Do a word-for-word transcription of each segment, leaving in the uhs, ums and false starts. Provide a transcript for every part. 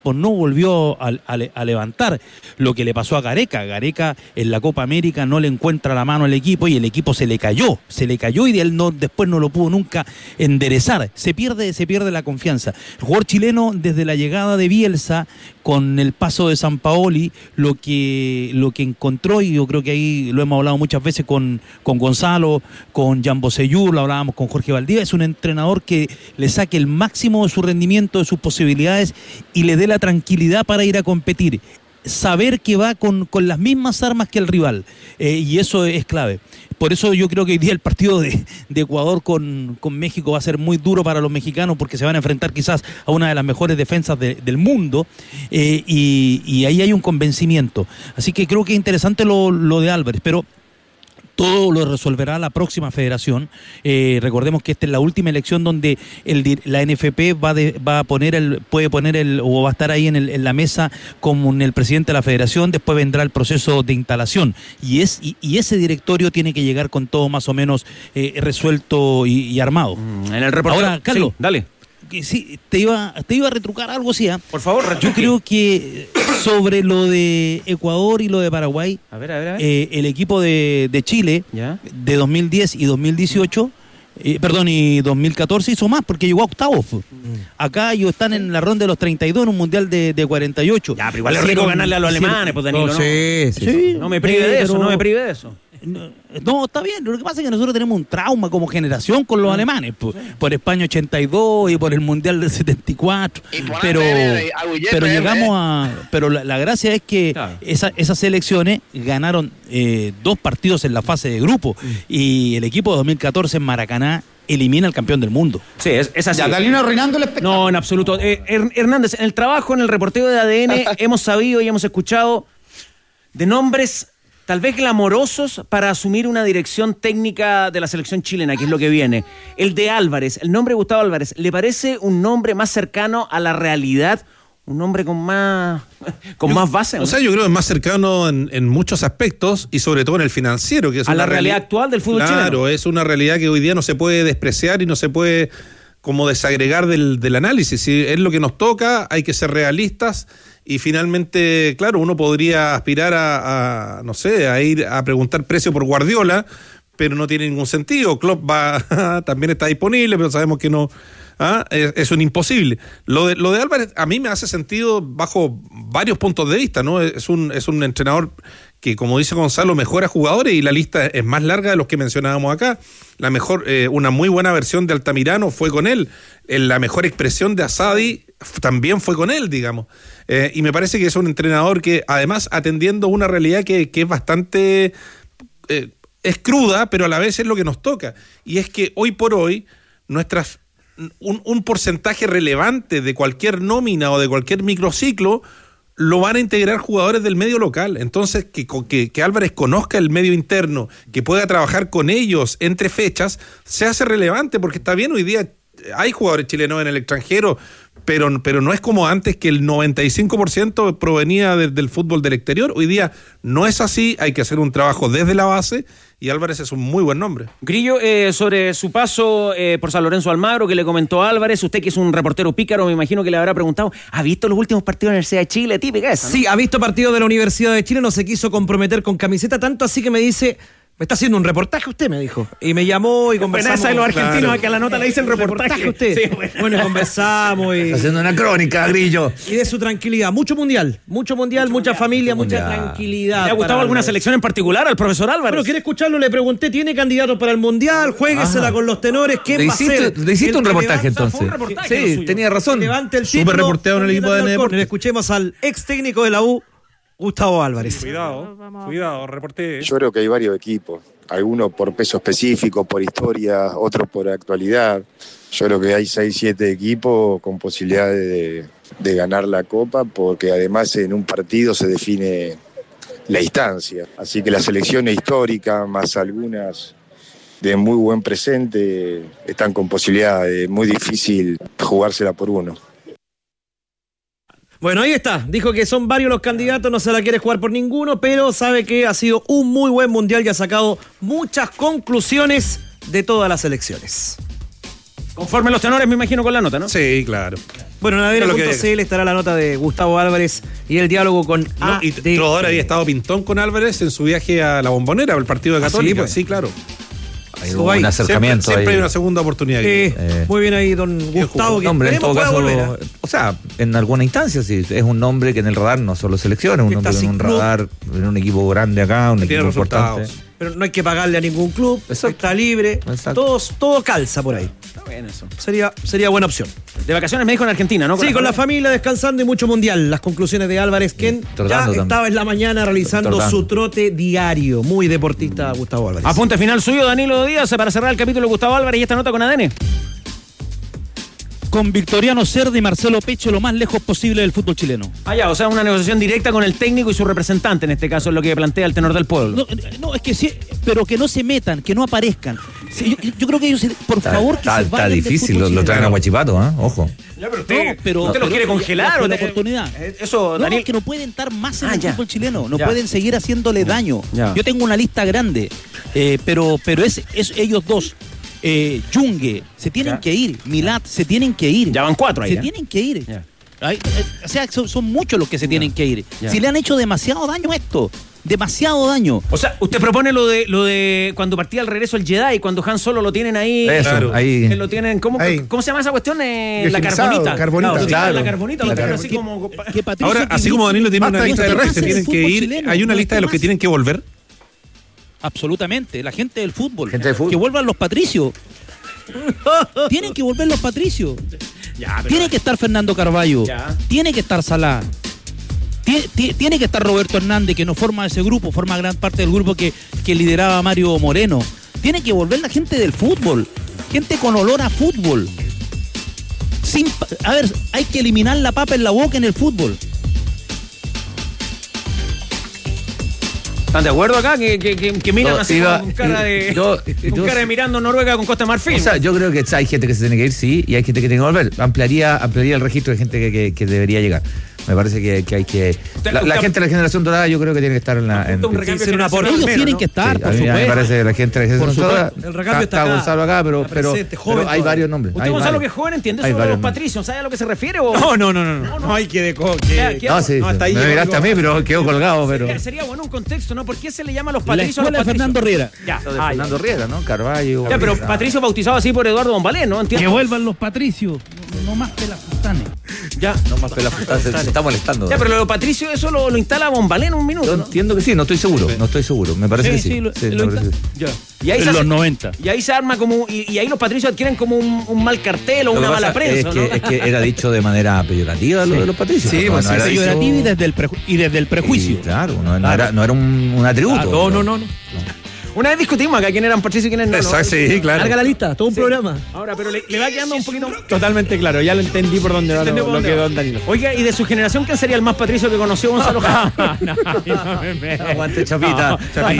no volvió a, a, a levantar. Lo que le pasó a Gareca, Gareca en la Copa América no le encuentra la mano al equipo y el equipo se le cayó, se le cayó y de él no, después no lo pudo nunca enderezar, se pierde, se pierde la confianza. El jugador chileno desde la llegada de Bielsa, con el paso de Sampaoli, lo que, lo que encontró, y yo creo que ahí lo hemos hablado muchas veces con, con Gonzalo, con Jan Bosellur, lo hablábamos con Jorge Valdivia, es un entrenador que le saque el máximo de su rendimiento, de sus posibilidades y le dé la tranquilidad para ir a competir, saber que va con, con las mismas armas que el rival, eh, y eso es clave. Por eso yo creo que hoy día el partido de, de Ecuador con, con México va a ser muy duro para los mexicanos, porque se van a enfrentar quizás a una de las mejores defensas de, del mundo, eh, y, y ahí hay un convencimiento. Así que creo que es interesante lo, lo de Álvarez, pero todo lo resolverá la próxima federación. Eh, recordemos que esta es la última elección donde el, la N F P va, de, va a poner el, puede poner el, o va a estar ahí en, el, en la mesa con el presidente de la federación. Después vendrá el proceso de instalación y es y, y ese directorio tiene que llegar con todo más o menos eh, resuelto y, y armado. Mm, en el reportaje. Ahora, Carlos, sí, dale. Que sí, te iba, te iba a retrucar algo, sí, ¿eh? Por favor, retruque. Yo creo que sobre lo de Ecuador y lo de Paraguay, a ver, a ver, a ver. Eh, el equipo de, de Chile, ¿ya?, de dos mil diez y dos mil dieciocho, eh, perdón, y dos mil catorce hizo más porque llegó a octavos. Mm. Acá ellos están en la ronda de los treinta y dos en un mundial de, de cuarenta y ocho. Ya, pero igual es rico ganarle a los alemanes, pues Danilo, no, ¿no? Sí, sí, sí. No me prive de eso, no me prive de eso. No, no, está bien. Lo que pasa es que nosotros tenemos un trauma como generación con los ah, alemanes, por, sí. por España ochenta y dos y por el Mundial del setenta y cuatro. Y pero pero llegamos a... Pero la, la gracia es que claro. esa, esas selecciones ganaron eh, dos partidos en la fase de grupo mm. y el equipo de dos mil catorce en Maracaná elimina al campeón del mundo. Sí, es, es así. Ya, Dalino arruinando el espectáculo. No, en absoluto. Eh, Hernández, en el trabajo, en el reporteo de A D N, hemos sabido y hemos escuchado de nombres tal vez glamorosos para asumir una dirección técnica de la selección chilena, que es lo que viene. El de Álvarez, el nombre de Gustavo Álvarez, ¿le parece un nombre más cercano a la realidad? Un nombre con más con yo, más base. O sea, yo creo que es más cercano en, en muchos aspectos y sobre todo en el financiero. Que es a una la realidad reali- actual del fútbol claro, chileno. Claro, es una realidad que hoy día no se puede despreciar y no se puede como desagregar del, del análisis. Si es lo que nos toca, hay que ser realistas. Y finalmente, claro, uno podría aspirar a, a, no sé, a ir a preguntar precio por Guardiola, pero no tiene ningún sentido. Klopp va, también está disponible, pero sabemos que no, ¿ah? es, es un imposible. Lo de, lo de Álvarez a mí me hace sentido bajo varios puntos de vista, ¿no? Es un, es un entrenador que, como dice Gonzalo, mejora jugadores y la lista es más larga de los que mencionábamos acá. La mejor, eh, una muy buena versión de Altamirano fue con él. La mejor expresión de Asadi también fue con él, digamos. Eh, y me parece que es un entrenador que, además, atendiendo una realidad que, que es bastante... Eh, es cruda, pero a la vez es lo que nos toca. Y es que hoy por hoy, nuestras un, un porcentaje relevante de cualquier nómina o de cualquier microciclo lo van a integrar jugadores del medio local. Entonces, que, que, que Álvarez conozca el medio interno, que pueda trabajar con ellos entre fechas, se hace relevante, porque está bien, hoy día hay jugadores chilenos en el extranjero, pero, pero no es como antes, que el noventa y cinco por ciento provenía de, del fútbol del exterior. Hoy día no es así, hay que hacer un trabajo desde la base, y Álvarez es un muy buen nombre. Grillo, eh, sobre su paso eh, por San Lorenzo Almagro, que le comentó Álvarez, usted que es un reportero pícaro, me imagino que le habrá preguntado, ¿ha visto los últimos partidos de la Universidad de Chile? Típica esa, ¿no? Sí, ha visto partidos de la Universidad de Chile, no se quiso comprometer con camiseta, tanto así que me dice... Me está haciendo un reportaje usted, me dijo. Y me llamó y conversamos. Buena esa de los argentinos, claro, que a la nota le dicen reportaje. reportaje usted. Sí, bueno. bueno, conversamos y... Está haciendo una crónica, Grillo. Y de su tranquilidad. Mucho mundial. Mucho mundial, mucho mucha mundial, familia, mucho mucha mundial. Tranquilidad. ¿Le ha gustado alguna selección en particular al profesor Álvarez? Bueno, quiere escucharlo, le pregunté, ¿tiene candidatos para el mundial? Juéguesela Ajá. con los tenores. ¿Qué va a hacer? Le hiciste un reportaje levanta, entonces. Un reportaje sí, tenía razón. Levante el título. Súper reporteado en el equipo de Deportes. Le escuchemos al ex técnico de la U, Gustavo Álvarez. Cuidado, cuidado, reporté. Yo creo que hay varios equipos, algunos por peso específico, por historia, otros por actualidad. Yo creo que hay seis, siete equipos con posibilidades de, de ganar la Copa, porque además en un partido se define la instancia. Así que las selecciones históricas, más algunas de muy buen presente, están con posibilidades. Es muy difícil jugársela por uno. Bueno, ahí está. Dijo que son varios los candidatos, no se la quiere jugar por ninguno, pero sabe que ha sido un muy buen mundial y ha sacado muchas conclusiones de todas las elecciones. Conforme los tenores, me imagino, con la nota, ¿no? Sí, claro. Bueno, en Pero lo que- A D N punto C L estará la nota de Gustavo Álvarez y el diálogo con No, A y D. Trovador había estado pintón con Álvarez en su viaje a la Bombonera, el partido de Ah, sí, Católica. pues. Sí, claro. Hay Uruguay. un Siempre, acercamiento siempre ahí. hay una segunda oportunidad. Eh, Eh. Muy bien ahí, don Gustavo, que Hombre, en todo esperemos caso, pueda volver, ¿eh? o sea, en alguna instancia sí, es un nombre que en el radar no solo selecciona, es un Que nombre está que en un sin club. radar, en un equipo grande acá, un Que equipo tiene importante. resultados. Pero no hay que pagarle a ningún club, Exacto. está libre, Exacto. todo, todo calza por ahí. Está bien eso. Sería, sería buena opción. De vacaciones me dijo en Argentina, ¿no? Sí, con la familia descansando y mucho mundial. Las conclusiones de Álvarez, quien ya Trotando también. estaba en la mañana realizando Trotando. su trote diario. Muy deportista Gustavo Álvarez. Apunte final suyo, Danilo Díaz, para cerrar el capítulo de Gustavo Álvarez y esta nota con A D N. Con Victoriano Cerda y Marcelo Pecho lo más lejos posible del fútbol chileno. Ah, ya, o sea, una negociación directa con el técnico y su representante, en este caso, es lo que plantea el tenor del pueblo. No, no, es que sí, pero que no se metan, que no aparezcan. Sí, yo, yo creo que ellos, se- por Está, favor, que está- se está vayan del difícil, fútbol lo, lo chileno. traen a Guachipato, ¿eh? Ojo. Ya, pero No, pero, ¿usted los pero quiere ya congelar fue o la te- oportunidad. Eh, Eso, No, Daniel. que no pueden estar más en Ah, el ya. fútbol chileno, no Ya. pueden seguir haciéndole daño. Ya. Yo tengo una lista grande, eh, pero, pero es, es ellos dos. Eh, Yungue, se tienen Ya. que ir. Milat, se tienen que ir. Ya van cuatro ahí, Se ¿eh? tienen que ir. Ya. Ay, eh, o sea, son, son muchos los que se tienen que ir. Ya. Si le han hecho demasiado daño a esto, demasiado daño. O sea, usted propone lo de lo de cuando partía el regreso el Jedi, cuando Han Solo lo tienen ahí. Eso, Claro. ahí. Que lo tienen, ¿cómo, Ahí. ¿cómo se llama esa cuestión? Eh, la Virginizado, carbonita. carbonita. Claro, Claro. la carbonita, lo La tienen carbonita. así como. Que Patricio Ahora, así Quiriguí como Danilo tiene una Basta de lista de los que se extraterrestres. tienen que Fútbol ir, chileno, hay una no lista de los que más. tienen que volver. Absolutamente, la gente del fútbol. Gente del fútbol. Que vuelvan los patricios. Tienen que volver los patricios. Ya, pero- Tiene que estar Fernando Carballo. Ya. Tiene que estar Salá. Tie- tie- Tiene que estar Roberto Hernández, que no forma ese grupo, forma gran parte del grupo que, que lideraba Mario Moreno. Tiene que volver la gente del fútbol. Gente con olor a fútbol. Sin, pa- a ver, hay que eliminar la papa en la boca en el fútbol. ¿Están de acuerdo acá? Que, que, que, que miran No, así iba- como con cara de. yo- con yo- cara de mirando Noruega con Costa de Marfil. O sea, yo creo que hay gente que se tiene que ir, sí, y hay gente que tiene que volver. Ampliaría, ampliaría el registro de gente que, que- que debería llegar. Me parece que, que hay que... Usted- La, la usted- gente de la generación dorada yo creo que tiene que estar en la... En, Un recambio Sí, ser una generacional por- Ellos menos, tienen ¿no? que estar, Sí, por a mí me supuesto. parece que la gente de la Por generación dorada... supuesto. El recambio está acá. Gonzalo acá, pero, Está pero, presente, joven pero hay todavía. varios nombres. Usted, hay Gonzalo, varios. que es joven, ¿entiende Hay eso de los varios nombres. patricios? ¿Sabe a lo que se refiere? O... No, no, no, no, no. No hay que de co- que- ¿Qué- qué- No, sí, No, hasta ahí me llegó miraste yo. a mí, pero quedó colgado, pero... Sería, sería bueno un contexto, ¿no? ¿Por qué se le llama a los La patricios a los escuela de patricios? Fernando Riera. Ya, Lo de ah, Fernando Riera, ¿no? Carballo... ya. Ya, pero Ah. Patricio bautizado así por Eduardo Bombalé, ¿no? Que Entiendo. vuelvan los patricios. No, no más pelafustanes. Ya. No más que la puta, se, se está molestando. Ya, pero lo de Patricio, eso lo, lo instala Bombalé en un minuto, Yo ¿no? entiendo que sí, no estoy seguro, no estoy seguro. Me parece Sí, que sí. sí, lo- Sí, lo me parece que sí. Ya. Y ahí, En se los hace- noventa. y ahí se arma como. Y, y ahí los patricios adquieren como un, un mal cartel o Lo que una mala pasa prensa, es ¿no? que, es que era dicho de manera peyorativa lo de los patricios. Sí, No, pues no sí, era dicho- Peyorativo y desde el, preju- y desde el prejuicio. Y, claro, no, no era, no era un, un atributo. Ah, no, no, no, no. Una vez discutimos acá quién eran patricios y quiénes no. ¿no? Exacto, sí, claro. Larga la lista, todo un programa. Ahora, pero le, le va quedando un poquito. Totalmente claro, ya lo entendí por dónde va ¿Entendés por dónde va? Oiga, y de su generación, ¿quién sería el más patricio que conoció Gonzalo Jara? Aguante Chapita.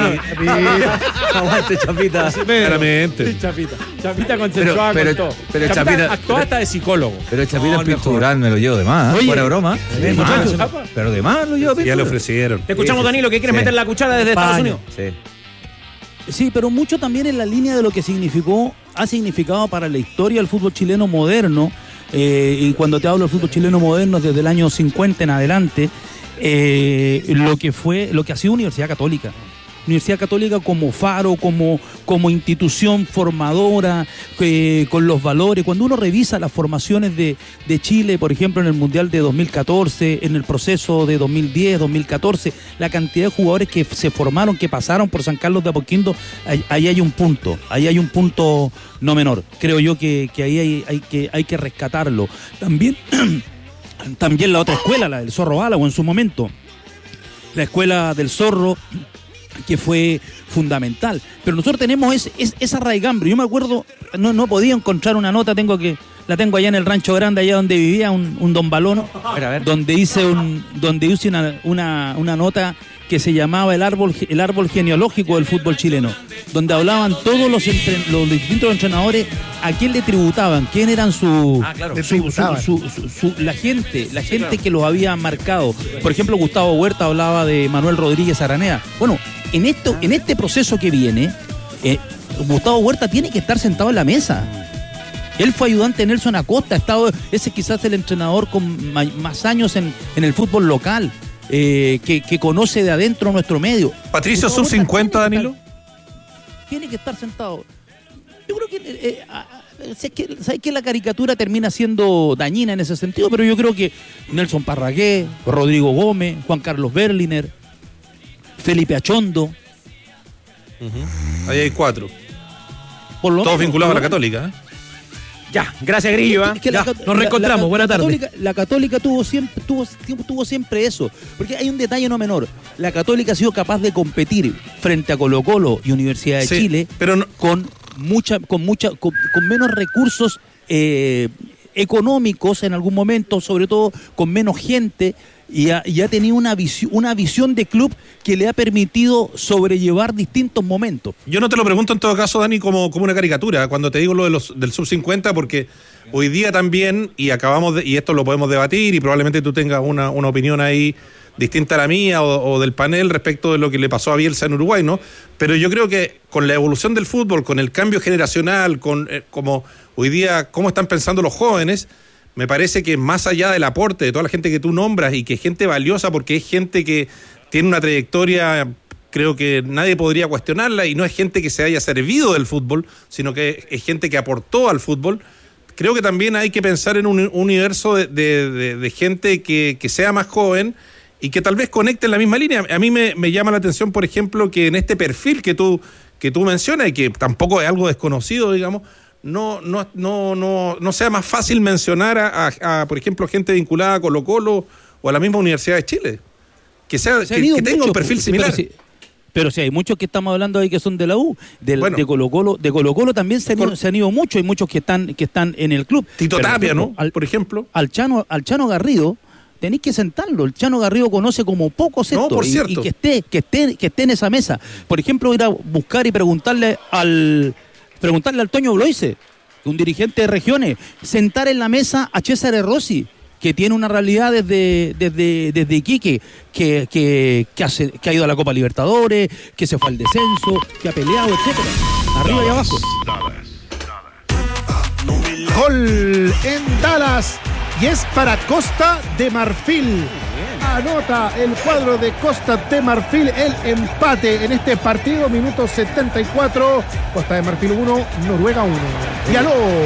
Aguante Chapita. Claramente. Chapita. Chapita Pero, consensuada pero, con todo. pero Chapita Chapita. actuó hasta de psicólogo. Pero Chapita No, es mejor. pintural, me lo llevo de más. ¿eh? Oye, Fuera broma. De más. muchachos, Pero de más lo llevo. Ya le pintura. ofrecieron. Te escuchamos, Danilo, que quieres Sí. meter la cuchara desde Estados España. Unidos. Sí. Sí, pero mucho también en la línea de lo que significó, ha significado para la historia del fútbol chileno moderno. Eh, y cuando te hablo del fútbol chileno moderno, desde el año cincuenta en adelante, eh, lo que fue, lo que ha sido Universidad Católica. Universidad Católica como faro, como, como institución formadora, eh, con los valores. Cuando uno revisa las formaciones de, de Chile, por ejemplo, en el Mundial de dos mil catorce, en el proceso de dos mil diez, dos mil catorce, la cantidad de jugadores que se formaron, que pasaron por San Carlos de Apoquindo, ahí, ahí hay un punto, ahí hay un punto no menor. Creo yo que, que ahí hay, hay que, hay que rescatarlo. También, también la otra escuela, la del Zorro Álamo en su momento. La escuela del Zorro, que fue fundamental. Pero nosotros tenemos ese, es, esa raigambre. Yo me acuerdo, no, no podía encontrar una nota, tengo que, la tengo allá en el Rancho Grande, allá donde vivía un, un don Balón, A ver, a ver. donde hice un, donde hice una, una, una nota que se llamaba el árbol, el árbol genealógico del fútbol chileno, donde hablaban todos los, entre, los distintos entrenadores a quién le tributaban, quién eran su, Ah, claro. Le su, tributaban. su- su- su- la gente, la gente que los había marcado. Por ejemplo, Gustavo Huerta hablaba de Manuel Rodríguez Aranea. Bueno, en esto, en este proceso que viene, eh, Gustavo Huerta tiene que estar sentado en la mesa. Él fue ayudante de Nelson Acosta, ha estado, ese quizás es el entrenador con ma- más años en, en el fútbol local, eh, que, que conoce de adentro nuestro medio. Patricio, sub cincuenta, Danilo. Tiene que estar sentado. Yo creo que, eh, eh, sé que sabes que la caricatura termina siendo dañina en ese sentido, pero yo creo que Nelson Parragué, Rodrigo Gómez, Juan Carlos Berliner, Felipe Achondo. Uh-huh. Ahí hay cuatro. Por lo Todos menos, vinculados a la por lo Católica, ¿eh? Ya, gracias Grillo. ¿eh? Es que Ya, la- nos la- reencontramos, la- buena la tarde. Católica, la Católica tuvo siempre, tuvo, tuvo siempre eso, porque hay un detalle no menor. La Católica ha sido capaz de competir frente a Colo Colo y Universidad de Sí, Chile pero no- con mucha, con mucha, con, con menos recursos eh, económicos en algún momento, sobre todo con menos gente. Y ha, y ha tenido una visión, una visión de club que le ha permitido sobrellevar distintos momentos. Yo no te lo pregunto en todo caso, Dani, como, como una caricatura, cuando te digo lo de los, del sub cincuenta, porque hoy día también, y acabamos de, y esto lo podemos debatir, y probablemente tú tengas una, una opinión ahí distinta a la mía o, o del panel respecto de lo que le pasó a Bielsa en Uruguay, ¿no? Pero yo creo que con la evolución del fútbol, con el cambio generacional, con eh, como hoy día, cómo están pensando los jóvenes, me parece que más allá del aporte de toda la gente que tú nombras y que es gente valiosa porque es gente que tiene una trayectoria, creo que nadie podría cuestionarla, y no es gente que se haya servido del fútbol, sino que es gente que aportó al fútbol. Creo que también hay que pensar en un universo de, de, de, de gente que, que sea más joven y que tal vez conecte en la misma línea. A mí me, me llama la atención, por ejemplo, que en este perfil que tú, que tú mencionas y que tampoco es algo desconocido, digamos, no, no, no, no, no sea más fácil mencionar a, a, a, por ejemplo, gente vinculada a Colo Colo o a la misma Universidad de Chile. Que sea, Se que, han ido que tenga un muchos, perfil sí, similar. Pero sí, pero sí, hay muchos que estamos hablando ahí que son de la U, del, Bueno. de Colo Colo, de Colo Colo también se han, ido, Col- se han ido muchos, hay muchos que están, que están en el club. Tito Pero, Tapia, ¿no? Al, Por ejemplo. al Chano, al Chano Garrido, tenéis que sentarlo. El Chano Garrido conoce como pocos No, esto. por y, cierto. y que esté, que esté, que esté en esa mesa. Por ejemplo, ir a buscar y preguntarle al preguntarle al Toño Bloise, un dirigente de regiones, sentar en la mesa a César Rossi, que tiene una realidad desde, desde, desde Iquique, que, que, que, hace, que ha ido a la Copa Libertadores, que se fue al descenso, que ha peleado, etcétera. Arriba y abajo. Gol en Dallas y es para Costa de Marfil. Anota el cuadro de Costa de Marfil el empate en este partido, minuto setenta y cuatro. Costa de Marfil uno, Noruega uno. Dialó.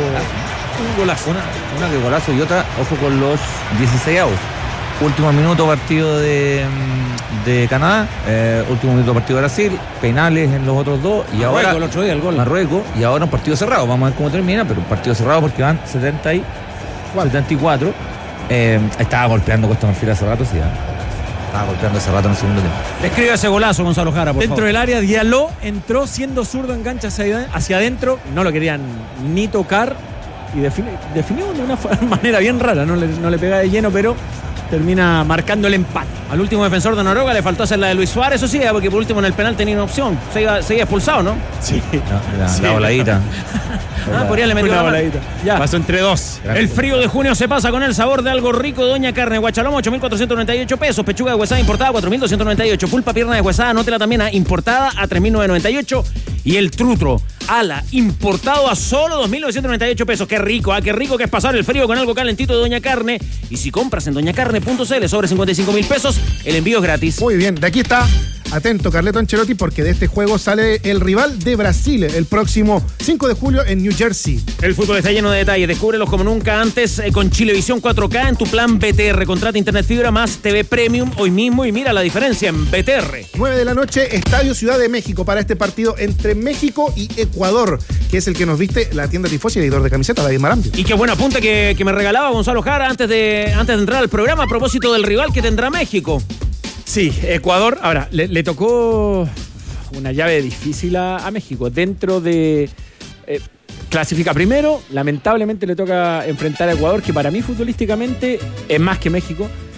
Un golazo. Una, una de golazo y otra, ojo con los dieciseisavos. Último minuto partido de, de Canadá, eh, último minuto partido de Brasil, penales en los otros dos y Marruecos, ahora el otro día, el gol. Marruecos, y ahora un partido cerrado. Vamos a ver cómo termina, pero un partido cerrado porque van setenta y cuatro. Eh, estaba golpeando Costa Marfil hace rato, sí. ¿eh? Estaba golpeando hace rato en el segundo tiempo. Describe ese golazo, Gonzalo Jara, por Dentro favor. del área, Diallo entró siendo zurdo, engancha hacia, hacia adentro, no lo querían ni tocar y defini, definió de una manera bien rara, no le, no le pega de lleno, pero termina marcando el empate. Al último defensor de Noruega le faltó hacer la de Luis Suárez, eso sí, porque por último en el penal tenía una opción. Se iba, se iba expulsado, ¿no? Sí. La, la, Sí. la voladita. Ah, por ahí le metió Una la mano. voladita. Ya. Pasó entre dos. El frío de junio se pasa con el sabor de algo rico. Doña Carne, guachalomo, ocho mil cuatrocientos noventa y ocho pesos. Pechuga de huesada importada, cuatro mil doscientos noventa y ocho. Pulpa pierna de huesada, anótela también a importada a tres mil novecientos noventa y ocho. Y el trutro, ala, importado a solo dos mil novecientos noventa y ocho pesos. Qué rico, ah, qué rico que es pasar el frío con algo calentito de Doña Carne. Y si compras en doña carne punto c l sobre cincuenta y cinco mil pesos, el envío es gratis. Muy bien, de aquí está. Atento Carleto Ancelotti porque de este juego sale el rival de Brasil el próximo cinco de julio en New Jersey. El fútbol está lleno de detalles, descúbrelos como nunca antes eh, con Chilevisión cuatro K en tu plan B T R. Contrata internet fibra más T V Premium hoy mismo y mira la diferencia en B T R. nueve de la noche, Estadio Ciudad de México para este partido entre México y Ecuador, que es el que nos viste la tienda Tifosi y el editor de camiseta, David Marambio. Y qué buen apunte que, que me regalaba Gonzalo Jara antes de, antes de entrar al programa a propósito del rival que tendrá México. Sí, Ecuador, ahora, le, le tocó una llave difícil a, a México. Dentro de... Eh, clasifica primero, lamentablemente le toca enfrentar a Ecuador, que para mí futbolísticamente es más que México.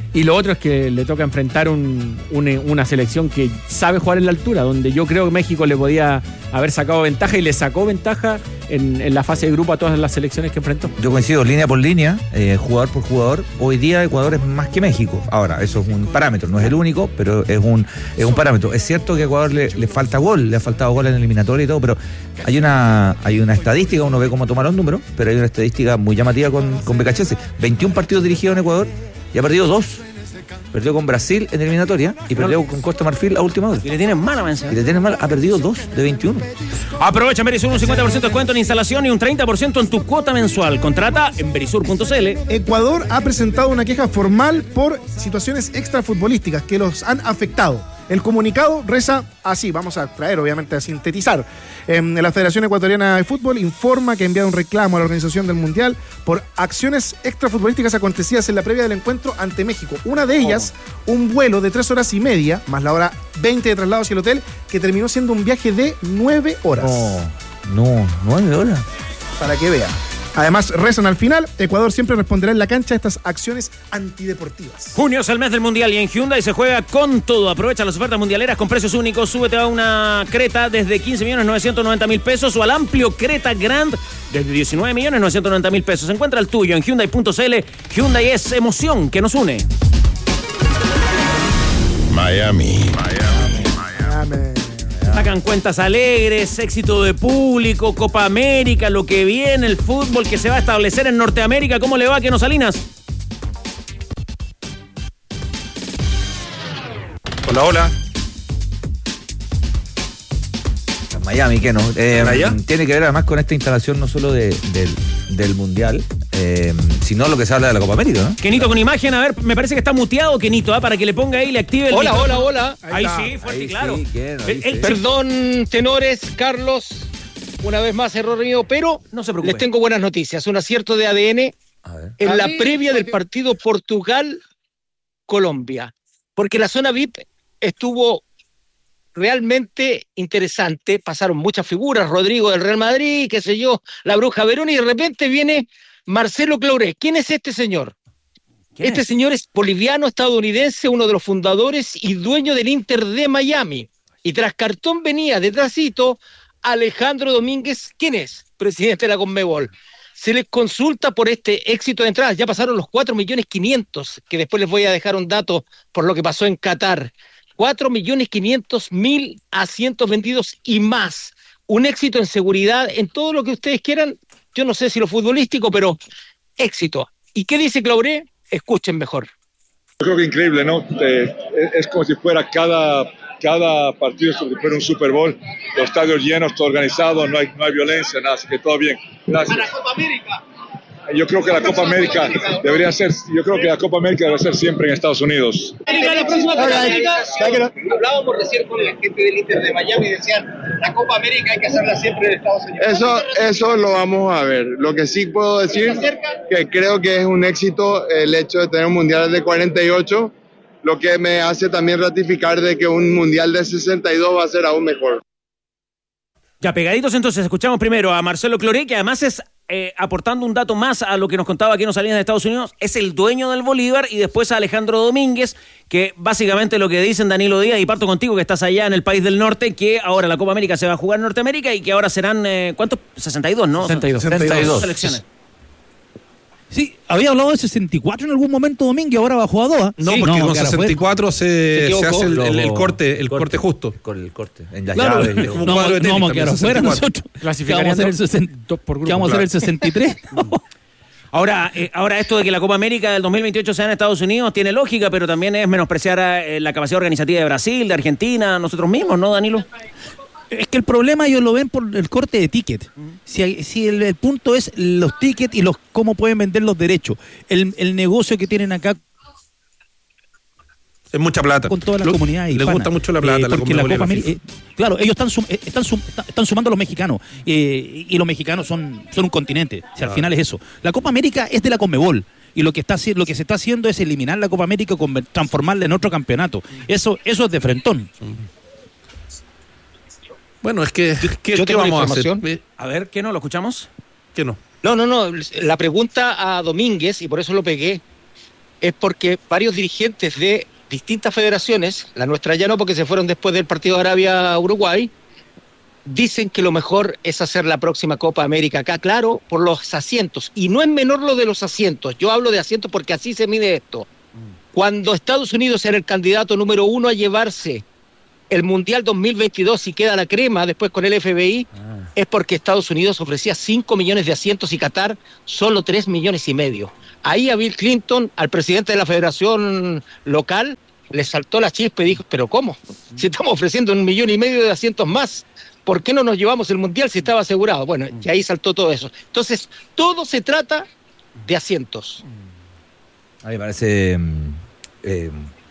Y lo otro es que le toca enfrentar un, un, una selección que sabe jugar en la altura, donde yo creo que México le podía haber sacado ventaja y le sacó ventaja en, en la fase de grupo a todas las selecciones que enfrentó. Yo coincido línea por línea, eh, jugador por jugador. Hoy día Ecuador es más que México. Ahora, eso es un parámetro, no es el único, pero es un, es un parámetro. Es cierto que a Ecuador le, le falta gol, le ha faltado gol en el eliminatorio y todo, pero hay una, hay una estadística, uno ve cómo tomar los números, pero hay una estadística muy llamativa con, con Becachese. veintiún partidos dirigidos en Ecuador y ha perdido dos. Perdió con Brasil en eliminatoria y perdió con Costa Marfil a última hora. Y le tienen mala, mensaje. Y le tienen mala, ha perdido dos de veintiuno. Aprovecha en Verisur un cincuenta por ciento de descuento en instalación y un treinta por ciento en tu cuota mensual. Contrata en verisur punto c l. Ecuador ha presentado una queja formal por situaciones extrafutbolísticas que los han afectado. El comunicado reza así, vamos a traer, obviamente, a sintetizar. Eh, la Federación Ecuatoriana de Fútbol informa que ha enviado un reclamo a la organización del Mundial por acciones extrafutbolísticas acontecidas en la previa del encuentro ante México. Una de ellas, oh. un vuelo de tres horas y media, más la hora veinte de traslado hacia el hotel, que terminó siendo un viaje de nueve horas. Oh, no, nueve horas. Para que vea. Además, rezan al final, Ecuador siempre responderá en la cancha a estas acciones antideportivas. Junio es el mes del Mundial y en Hyundai se juega con todo. Aprovecha las ofertas mundialeras con precios únicos. Súbete a una Creta desde quince millones novecientos noventa mil pesos o al amplio Creta Grand desde diecinueve millones novecientos noventa mil pesos. Encuentra el tuyo en hyundai punto c l. Hyundai es emoción que nos une. Miami. Miami. Sacan cuentas alegres, éxito de público, Copa América, lo que viene, el fútbol que se va a establecer en Norteamérica. ¿Cómo le va, Keno Salinas? Hola, hola. Miami, ¿qué no? Eh, ¿Allá? Tiene que ver además con esta instalación no solo de, del, del Mundial, eh, sino lo que se habla de la Copa América, ¿no? Kenito con imagen, a ver, me parece que está muteado, Kenito, ¿eh? Para que le ponga ahí y le active el Hola, micrófono. hola, hola. Ahí, ahí sí, fuerte y claro. Sí, quiero, El- el- sí. Perdón, tenores, Carlos, una vez más error mío, pero No se preocupe. les tengo buenas noticias. Un acierto de A D N A ver. en la previa del partido Portugal-Colombia, porque la zona V I P estuvo realmente interesante. Pasaron muchas figuras, Rodrigo del Real Madrid, qué sé yo, la Bruja Verón, y de repente viene Marcelo Claure. ¿Quién es este señor? ¿Quién Este es? señor es boliviano, estadounidense, uno de los fundadores y dueño del Inter de Miami. Y tras cartón venía detrásito Alejandro Domínguez. ¿Quién es? Presidente de la Conmebol. Se les consulta por este éxito de entradas. Ya pasaron los cuatro millones quinientos, que después les voy a dejar un dato por lo que pasó en Qatar. cuatro millones quinientos mil asientos vendidos y más. Un éxito en seguridad, en todo lo que ustedes quieran. Yo no sé si lo futbolístico, pero éxito. ¿Y qué dice Claure? Escuchen mejor. Yo creo que increíble, ¿no? Eh, es como si fuera cada, cada partido, como si fuera un Super Bowl, los estadios llenos, todo organizado, no hay, no hay violencia, nada, así que todo bien. Gracias. Para Copa América. Yo creo que la Copa América debería ser, yo creo que la Copa América debe ser siempre en Estados Unidos. La próxima Copa América. Hablábamos recién con la gente del Inter de Miami y decían, la Copa América hay que hacerla siempre en Estados Unidos. Eso, eso lo vamos a ver. Lo que sí puedo decir, que creo que es un éxito el hecho de tener un mundial de cuarenta y ocho, lo que me hace también ratificar de que un mundial de sesenta y dos va a ser aún mejor. Ya pegaditos, entonces escuchamos primero a Marcelo Claure, que además es, eh, aportando un dato más a lo que nos contaba Keno Salinas de Estados Unidos, es el dueño del Bolívar, y después a Alejandro Domínguez, que básicamente lo que dicen Danilo Díaz, y parto contigo que estás allá en el país del norte, que ahora la Copa América se va a jugar en Norteamérica y que ahora serán, eh, ¿cuántos? sesenta y dos, ¿no? sesenta y dos. sesenta y dos. Selecciones. Sí, había hablado de sesenta y cuatro en algún momento, Domínguez, ahora bajó a dos. No, Sí, porque con que ahora sesenta y cuatro se, Se se hace el, el- el Lo- corte, el corte justo. Con el corte. En las Claro, llaves. como no, un cuadro de no tenis vamos a quedar también, afuera sesenta y cuatro. nosotros. ¿Qué Clasificarían vamos a hacer el dos- sesenta? dos por grupo. ¿Qué vamos a hacer el sesenta y tres? Ahora, eh, ahora esto de que la Copa América del dos mil veintiocho sea en Estados Unidos tiene lógica, pero también es menospreciar a, eh, la capacidad organizativa de Brasil, de Argentina, nosotros mismos, ¿no, Danilo? Es que el problema ellos lo ven por el corte de ticket. Si, hay- si el, el punto es los tickets y los cómo pueden vender los derechos. El, el negocio que tienen acá Es mucha plata. con todas las Lo- comunidades Les hispanas. gusta mucho la plata. Eh, la porque la Conmebol y Copa la América, FIFA. eh, claro, ellos están, sum- eh, están, sum- están sumando a los mexicanos eh, y los mexicanos son, son un continente. O sea, al final es eso. La Copa América es de la Conmebol. Y lo que está haci- lo que se está haciendo es eliminar la Copa América y conver- transformarla en otro campeonato. Eso, eso es de frentón. Bueno, es que, ¿qué, Yo qué tengo la vamos a hacer? información. Eh, A ver, ¿qué no? ¿Lo escuchamos? ¿Qué no? No, no, no. La pregunta a Domínguez, y por eso lo pegué, es porque varios dirigentes de distintas federaciones, la nuestra ya no porque se fueron después del partido de Arabia-Uruguay, dicen que lo mejor es hacer la próxima Copa América acá, claro, por los asientos. Y no es menor lo de los asientos. Yo hablo de asientos porque así se mide esto. Cuando Estados Unidos era el candidato número uno a llevarse el Mundial dos mil veintidós y queda la crema después con el F B I, ah. es porque Estados Unidos ofrecía cinco millones de asientos y Qatar solo tres millones y medio. Ahí a Bill Clinton, al presidente de la federación local, le saltó la chispa y dijo, ¿pero cómo? Si estamos ofreciendo un millón y medio de asientos más, ¿por qué no nos llevamos el Mundial si estaba asegurado? Bueno, y ahí saltó todo eso. Entonces, todo se trata de asientos. A mí me parece eh,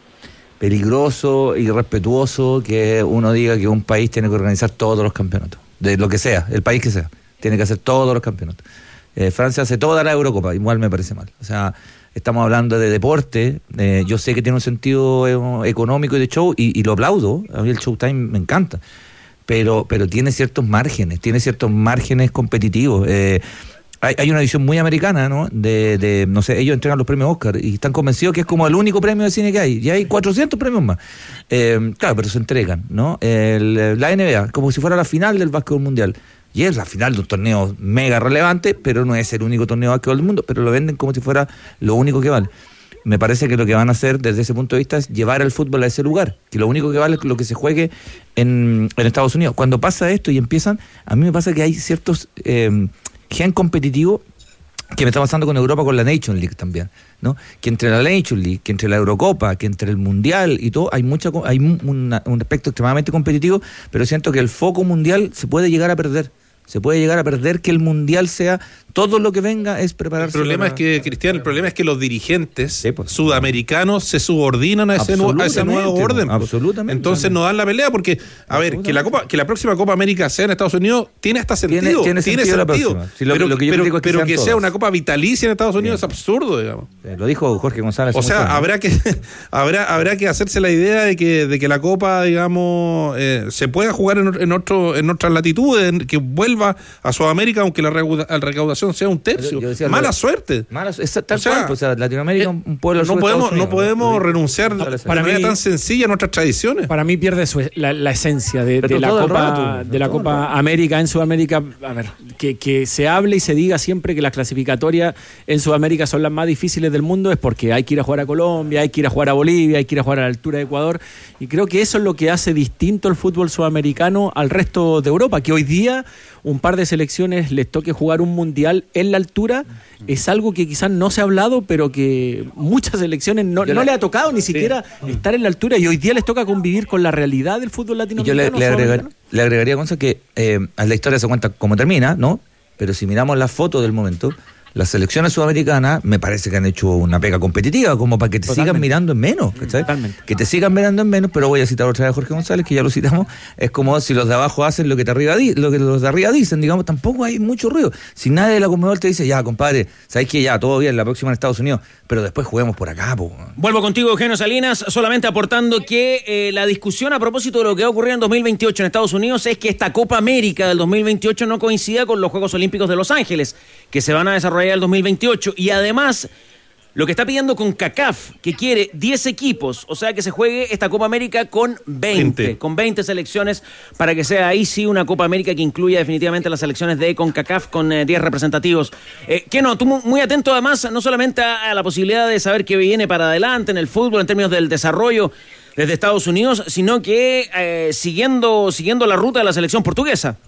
peligroso, irrespetuoso que uno diga que un país tiene que organizar todos los campeonatos, de lo que sea, el país que sea, tiene que hacer todos los campeonatos. Eh, Francia hace toda la Eurocopa, igual me parece mal. O sea, estamos hablando de deporte, eh, yo sé que tiene un sentido eh, económico y de show, y, y lo aplaudo, a mí el Showtime me encanta. Pero, pero tiene ciertos márgenes, tiene ciertos márgenes competitivos. Eh, hay, hay una visión muy americana, ¿no? De, de, no sé, ellos entregan los premios Oscar y están convencidos que es como el único premio de cine que hay. Y hay cuatrocientos premios más. Eh, claro, pero se entregan, ¿no? El, la N B A, como si fuera la final del básquetbol mundial. Y es la final de un torneo mega relevante, pero no es el único torneo de básquetbol del mundo, pero lo venden como si fuera lo único que vale. Me parece que lo que van a hacer desde ese punto de vista es llevar el fútbol a ese lugar, que lo único que vale es lo que se juegue en, en Estados Unidos. Cuando pasa esto y empiezan, a mí me pasa que hay ciertos eh, gen competitivos que me está pasando con Europa, con la Nation League también, ¿no? Que entre la Nation League, que entre la Eurocopa, que entre el Mundial y todo, hay mucha hay un, un aspecto extremadamente competitivo, pero siento que el foco mundial se puede llegar a perder. Se puede llegar a perder que el Mundial sea, todo lo que venga es prepararse. El problema para... es que, Cristian, el problema es que los dirigentes sí, pues, sudamericanos se subordinan a ese, a ese nuevo orden. Absolutamente. Entonces no dan la pelea porque, a ver, que la Copa, que la próxima Copa América sea en Estados Unidos tiene hasta sentido. Tiene, tiene sentido. Tiene sentido. Sí, lo, pero lo que, yo pero, digo es que, pero que sea todas. una Copa vitalicia en Estados Unidos sí. es absurdo, digamos. Sí, lo dijo Jorge González. O sea, mucho, habrá ¿no? que habrá habrá que hacerse la idea de que de que la Copa, digamos, eh, se pueda jugar en, en otro en otras latitudes, que vuelva a Sudamérica, aunque la recaudación sea un tercio. Decía, mala lo, suerte. Mala, es, tal o sea, cual, pues, o sea, Latinoamérica es un pueblo no podemos Unidos, no podemos ¿no? renunciar no, de para manera mí, tan sencilla a nuestras tradiciones. Para mí pierde su, la, la esencia de, de la Copa rato, de la Copa América en Sudamérica. A ver, que, que se hable y se diga siempre que las clasificatorias en Sudamérica son las más difíciles del mundo es porque hay que ir a jugar a Colombia, hay que ir a jugar a Bolivia, hay que ir a jugar a la altura de Ecuador, y creo que eso es lo que hace distinto el fútbol sudamericano al resto de Europa, que hoy día un par de selecciones les toque jugar un mundial en la altura, es algo que quizás no se ha hablado, pero que muchas selecciones no, no le ha tocado ni siquiera sí. estar en la altura, y hoy día les toca convivir con la realidad del fútbol latinoamericano. Yo le, le, agregar, le agregaría, Gonzalo, que eh, la historia se cuenta como termina, ¿no? Pero si miramos la foto del momento, las selecciones sudamericanas me parece que han hecho una pega competitiva, como para que te Totalmente. sigan mirando en menos, ¿cachai? Totalmente. Que te sigan mirando en menos, pero voy a citar otra vez a Jorge González, que ya lo citamos, es como si los de abajo hacen lo que, te arriba di, lo que los de arriba dicen, digamos, tampoco hay mucho ruido. Si nadie de la Conmebol te dice, ya, compadre, ¿sabes qué? Ya, todo bien, la próxima en Estados Unidos, pero después juguemos por acá, po. Vuelvo contigo, Eugenio Salinas, solamente aportando que eh, la discusión a propósito de lo que va a ocurrir en dos mil veintiocho en Estados Unidos es que esta Copa América del dos mil veintiocho no coincida con los Juegos Olímpicos de Los Ángeles, que se van a desarrollar el dos mil veintiocho. Y además, lo que está pidiendo CONCACAF, que quiere diez equipos, o sea que se juegue esta Copa América con veinte, veinte. Con veinte selecciones, para que sea ahí sí una Copa América que incluya definitivamente las selecciones de CONCACAF con eh, diez representativos. Eh, que no, tú muy atento además, no solamente a, a la posibilidad de saber qué viene para adelante en el fútbol en términos del desarrollo desde Estados Unidos, sino que eh, siguiendo, siguiendo la ruta de la selección portuguesa.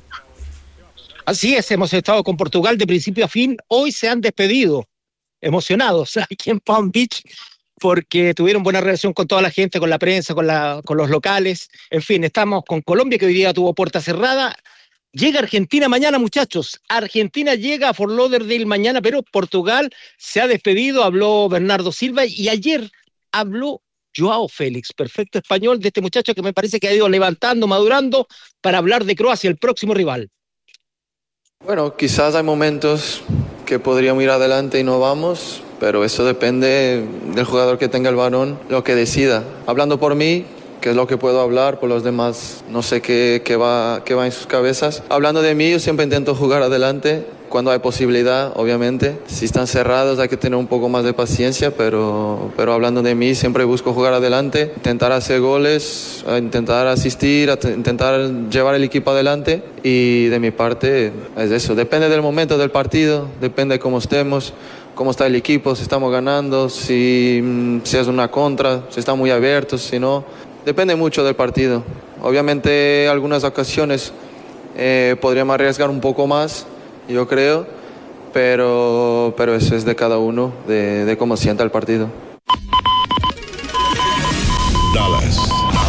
Así es, hemos estado con Portugal de principio a fin. Hoy se han despedido, emocionados, aquí en Palm Beach, porque tuvieron buena relación con toda la gente, con la prensa, con, la, con los locales. En fin, estamos con Colombia, que hoy día tuvo puerta cerrada. Llega Argentina mañana, muchachos. Argentina llega a Fort Lauderdale mañana, pero Portugal se ha despedido. Habló Bernardo Silva y ayer habló Joao Félix, perfecto español de este muchacho que me parece que ha ido levantando, madurando para hablar de Croacia, el próximo rival. Bueno, quizás hay momentos que podríamos ir adelante y no vamos, pero eso depende del jugador que tenga el balón, lo que decida. Hablando por mí, que es lo que puedo hablar, por los demás no sé qué, qué, va, qué va en sus cabezas. Hablando de mí, yo siempre intento jugar adelante cuando hay posibilidad, obviamente. Si están cerrados hay que tener un poco más de paciencia, pero, pero hablando de mí, siempre busco jugar adelante, intentar hacer goles, intentar asistir, intentar llevar el equipo adelante, y de mi parte es eso. Depende del momento del partido, depende de cómo estemos, cómo está el equipo, si estamos ganando, si, si es una contra, si está muy abierto, si no. Depende mucho del partido. Obviamente algunas ocasiones eh, podríamos arriesgar un poco más, yo creo, pero, pero eso es de cada uno, de, de cómo sienta el partido. Dallas.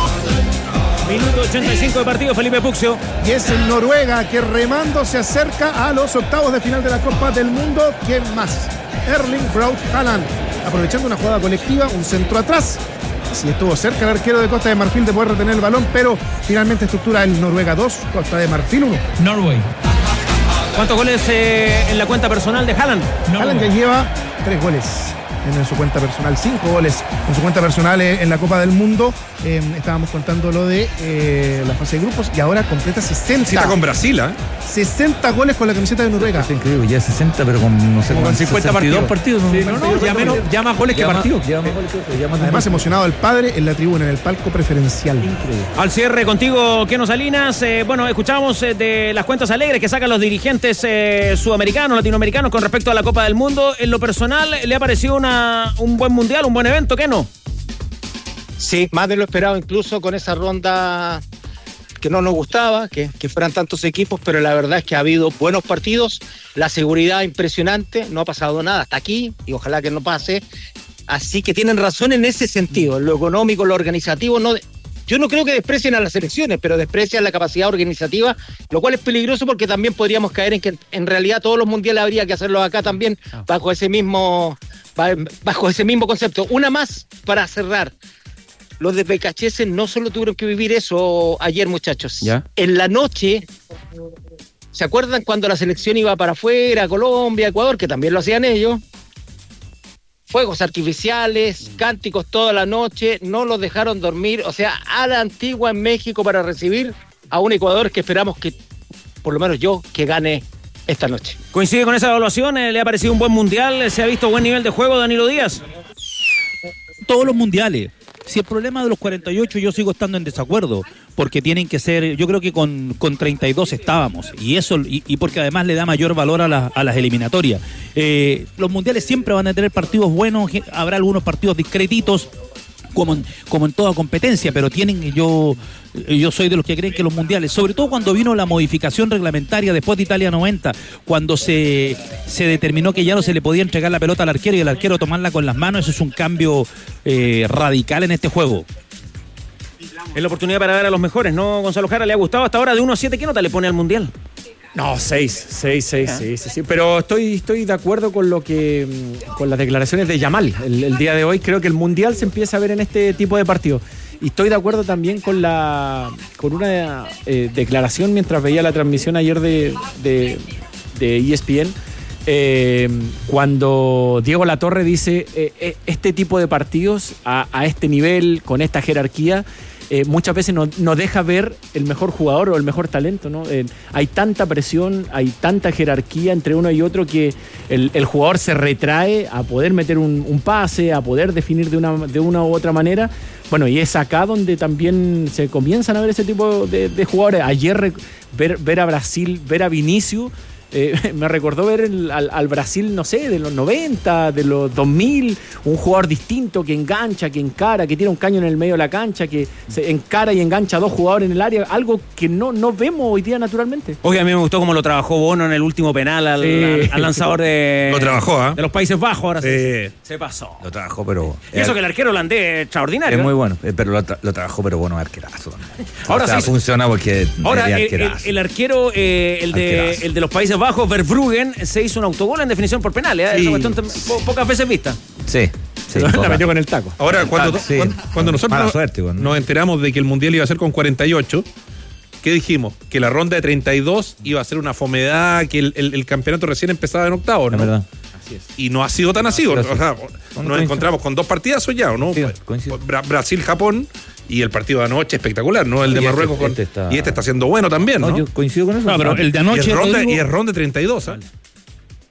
Minuto ochenta y cinco de partido, Felipe Puccio. Y es en Noruega que remando se acerca a los octavos de final de la Copa del Mundo. ¿Quién más? Erling Braut Haaland, aprovechando una jugada colectiva, un centro atrás. Sí, estuvo cerca el arquero de Costa de Marfil de poder retener el balón, pero finalmente estructura el Noruega dos, Costa de Marfil uno. Norway. ¿Cuántos goles eh, en la cuenta personal de Haaland? Haaland ya lleva tres goles en su cuenta personal, cinco goles en su cuenta personal en la Copa del Mundo. Eh, estábamos contando lo de eh, la fase de grupos y ahora completa sesenta. Sí, está con Brasil, ¿eh? sesenta goles con la camiseta de Noruega. Es increíble, ya sesenta, pero con no sé, con cincuenta partidos. partidos sí, no, no, ya, menos, ya más goles que partidos. Además, emocionado el padre en la tribuna, en el palco preferencial. Increíble. Al cierre contigo, Keno Salinas. Eh, bueno, escuchamos eh, de las cuentas alegres que sacan los dirigentes eh, sudamericanos, latinoamericanos con respecto a la Copa del Mundo. En lo personal, ¿le ha parecido una, un buen mundial, un buen evento, Keno? Sí, más de lo esperado, incluso con esa ronda que no nos gustaba, que, que fueran tantos equipos, pero la verdad es que ha habido buenos partidos, la seguridad impresionante, no ha pasado nada hasta aquí, y ojalá que no pase, así que tienen razón en ese sentido, en lo económico, lo organizativo, no, yo no creo que desprecien a las selecciones, pero desprecian la capacidad organizativa, lo cual es peligroso porque también podríamos caer en que en realidad todos los mundiales habría que hacerlos acá también, bajo ese mismo, bajo ese mismo concepto. Una más para cerrar. Los de Becachese no solo tuvieron que vivir eso ayer, muchachos. ¿Ya? En la noche, ¿se acuerdan cuando la selección iba para afuera, Colombia, Ecuador, que también lo hacían ellos? Fuegos artificiales, cánticos toda la noche, no los dejaron dormir, o sea, a la antigua en México para recibir a un Ecuador que esperamos que, por lo menos yo, que gane esta noche. ¿Coincide con esa evaluación? ¿Le ha parecido un buen mundial? ¿Se ha visto buen nivel de juego, Danilo Díaz? Todos los mundiales. Si el problema de los cuarenta y ocho, yo sigo estando en desacuerdo, porque tienen que ser, yo creo que con, con treinta y dos estábamos, y eso y, y porque además le da mayor valor a, la, a las eliminatorias. Eh, los mundiales siempre van a tener partidos buenos, habrá algunos partidos discretitos, como en, como en toda competencia, pero tienen, yo yo soy de los que creen que los mundiales, sobre todo cuando vino la modificación reglamentaria después de Italia noventa, cuando se, se determinó que ya no se le podía entregar la pelota al arquero y el arquero tomarla con las manos, eso es un cambio eh, radical en este juego. Es la oportunidad para ver a los mejores, ¿no, Gonzalo Jara? ¿Le ha gustado hasta ahora de uno a siete? ¿Qué nota le pone al mundial? No, seis, seis, seis, sí, sí, sí. Pero estoy, estoy de acuerdo con lo que, con las declaraciones de Yamal el, el día de hoy. Creo que el mundial se empieza a ver en este tipo de partidos. Y estoy de acuerdo también con la, con una eh, declaración mientras veía la transmisión ayer de, de, de E S P N. Eh, cuando Diego Latorre dice eh, eh, este tipo de partidos a, a este nivel, con esta jerarquía, Eh, muchas veces no, no deja ver el mejor jugador o el mejor talento, ¿no? Eh, hay tanta presión, hay tanta jerarquía entre uno y otro que el, el jugador se retrae a poder meter un, un pase, a poder definir de una, de una u otra manera. Bueno, y es acá donde también se comienzan a ver ese tipo de, de jugadores. Ayer ver, ver a Brasil, ver a Vinicius, Eh, me recordó ver el, al, al Brasil, no sé, de los noventa, de los dos mil, un jugador distinto que engancha, que encara, que tira un caño en el medio de la cancha, que se encara y engancha a dos jugadores en el área, algo que no, no vemos hoy día naturalmente. Oye, a mí me gustó cómo lo trabajó Bono en el último penal al, sí. al, al lanzador de, lo trabajó, ¿eh? de los Países Bajos. Ahora sí. se, se pasó. Lo trabajó, pero... Y eso que el arquero holandés es extraordinario. Es muy bueno, pero lo, tra- lo trabajó, pero bueno, arquerazo también. Ahora o sea, sí. funciona porque Ahora, el, el, el arquero, eh, el, de, el de los Países Bajos, Verbruggen, se hizo un autogol en definición por penales, ¿eh? Sí. Esa cuestión po- pocas veces vista. Sí, sí la metió con el taco. Ahora, cuando, sí. cuando, cuando nosotros nos, suerte, bueno. nos enteramos de que el mundial iba a ser con cuarenta y ocho, ¿qué dijimos? Que la ronda de treinta y dos iba a ser una fomedad, que el, el, el campeonato recién empezaba en octavos, ¿no? La verdad. Así es. Y no ha sido tan así. O sea, nos encontramos con dos partidazos ya, ¿no? Sí, Bra- Brasil-Japón. Y el partido de anoche espectacular, ¿no? El de y Marruecos este, con, este está... y este está siendo bueno también, ¿no? no yo coincido con eso. No, pero el de anoche, y es ronda, Rodrigo, y es ronda de treinta y dos, ¿eh?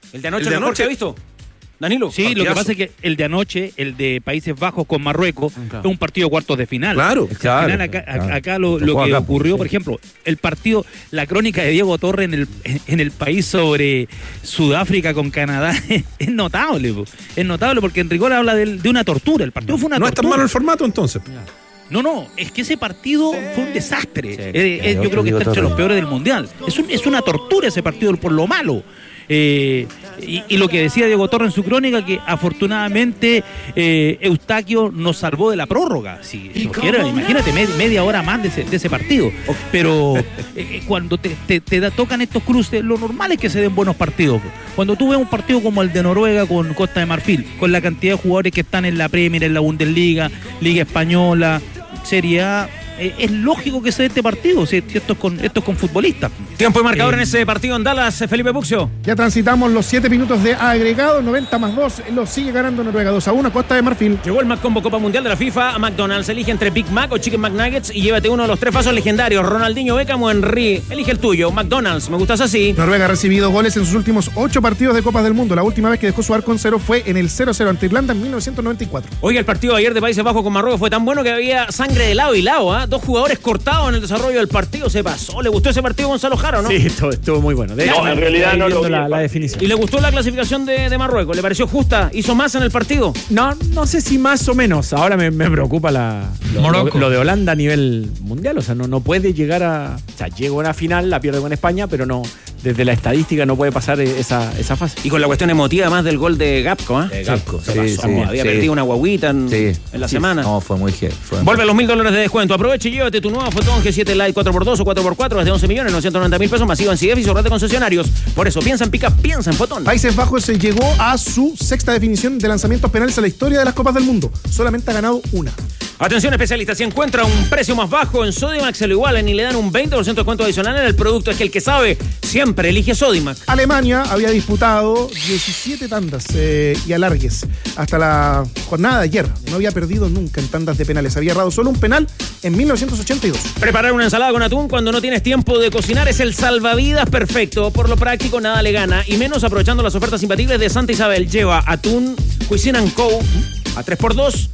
¿El de anoche El el de mejor anoche- que ha visto? Danilo. Sí, lo que pasa es que el de anoche, el de Países Bajos con Marruecos, Claro. es un partido de cuartos de final. Claro, Al claro, final acá, claro. acá lo, Tocó lo que acá, ocurrió, sí. por ejemplo, el partido, la crónica de Diego Torres en el, en el país sobre Sudáfrica con Canadá es notable, po. Es notable porque Enricol habla de, de una tortura. El partido fue una No es tan tortura. malo el formato entonces. No, no, es que ese partido fue un desastre. Sí. Eh, eh, Sí, yo otro creo que Diego está entre los Torres. peores del Mundial. Es, un- es una tortura ese partido por lo malo. Eh, y, y lo que decía Diego Torres en su crónica, que afortunadamente eh, Eustaquio nos salvó de la prórroga. Si surgiera, imagínate, med- media hora más de ese, de ese partido. Pero eh, eh, cuando te, te- te da- tocan estos cruces, lo normal es que se den buenos partidos. Cuando tú ves un partido como el de Noruega con Costa de Marfil, con la cantidad de jugadores que están en la Premier, en la Bundesliga, Liga Española, Serie A, eh, es lógico que se dé este partido, si, si esto, es con, esto es con futbolistas. Tiempo y marcador Eh, en ese partido en Dallas, Felipe Puccio. Ya transitamos los siete minutos de agregado, noventa más dos, lo sigue ganando Noruega dos a uno, Costa de Marfil. Llegó el McCombo Copa Mundial de la FIFA a McDonald's. Elige entre Big Mac o Chicken McNuggets y llévate uno de los tres pasos legendarios. Ronaldinho, Beckham o Henry. Elige el tuyo. McDonald's, me gustas así. Noruega ha recibido goles en sus últimos ocho partidos de Copas del Mundo. La última vez que dejó su arco en cero fue en el cero cero ante Irlanda en mil novecientos noventa y cuatro. Oiga, el partido de ayer de Países Bajos con Marruecos fue tan bueno que había sangre de lado y lado, ¿ah? Dos jugadores cortados en el desarrollo del partido. Se pasó. ¿Le gustó ese partido a Gonzalo Jara o no? Sí, estuvo, estuvo muy bueno. De No, hecho, en realidad ahí no lo viendo vi, la, el la partido. definición. ¿Y le gustó la clasificación de, de Marruecos? ¿Le pareció justa? ¿Hizo más en el partido? No, no sé si más o menos. Ahora me, me preocupa la, lo, Morocco. lo- lo de Holanda a nivel mundial. O sea, no, no puede llegar a. O sea, llega a una final, la pierde con España, pero no. Desde la estadística no puede pasar esa, esa fase. Y con la cuestión emotiva más del gol de Gapco, ¿ah? De Gapco, Se sí, pasó. sí, Había sí. perdido una guaguita en, Sí. en la Sí, semana. No, fue muy heavy. fue- Vuelve a los mil dólares de descuento. Aprovecha y llévate tu nuevo Fotón G siete Lite cuatro por dos o cuatro por cuatro desde once millones novecientos noventa mil pesos masivo en C I F y su red de concesionarios. Por eso, piensa en Pica, piensa en Fotón. Países Bajos se llegó a su sexta definición de lanzamientos penales en la historia de las Copas del Mundo. Solamente ha ganado una. Atención especialistas, si encuentra un precio más bajo en Sodimac se lo igualan y le dan un veinte por ciento de descuento adicional en el producto. Es que el que sabe siempre elige Sodimac. Alemania había disputado diecisiete tandas eh, y alargues hasta la jornada de ayer. No había perdido nunca en tandas de penales. Había errado solo un penal en mil novecientos ochenta y dos. Preparar una ensalada con atún cuando no tienes tiempo de cocinar es el salvavidas perfecto. Por lo práctico, nada le gana. Y menos aprovechando las ofertas imbatibles de Santa Isabel. Lleva atún Cuisine and Co. a tres por dos.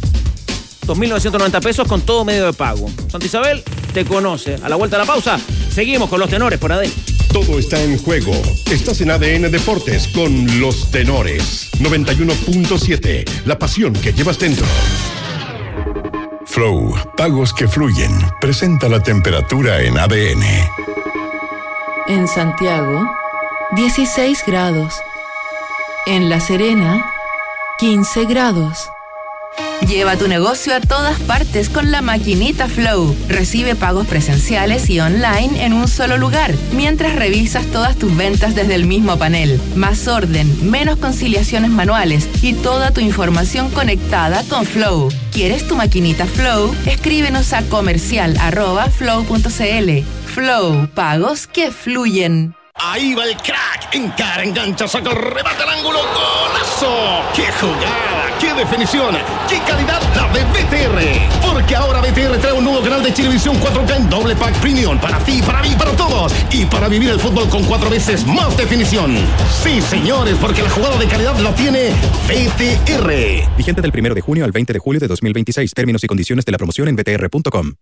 dos mil novecientos noventa pesos con todo medio de pago. Santa Isabel te conoce. A la vuelta de la pausa, seguimos con los tenores por A D N. Todo está en juego. Estás en A D N Deportes con los tenores. noventa y uno punto siete. La pasión que llevas dentro. Flow, pagos que fluyen. Presenta la temperatura en A D N. En Santiago, dieciséis grados. En La Serena, quince grados. Lleva tu negocio a todas partes con la maquinita Flow. Recibe pagos presenciales y online en un solo lugar, mientras revisas todas tus ventas desde el mismo panel. Más orden, menos conciliaciones manuales y toda tu información conectada con Flow. ¿Quieres tu maquinita Flow? Escríbenos a comercial arroba flow punto cl. Flow, pagos que fluyen. Ahí va el crack, encara, engancha, saca el remate al ángulo, golazo. ¡Qué jugada! ¡Qué definición! ¡Qué calidad la de B T R! Porque ahora B T R trae un nuevo canal de Chilevisión cuatro K en doble pack premium para ti, para mí, para todos y para vivir el fútbol con cuatro veces más definición. Sí, señores, porque la jugada de calidad la tiene B T R. Vigente del primero de junio al veinte de julio de dos mil veintiséis. Términos y condiciones de la promoción en b t r punto com.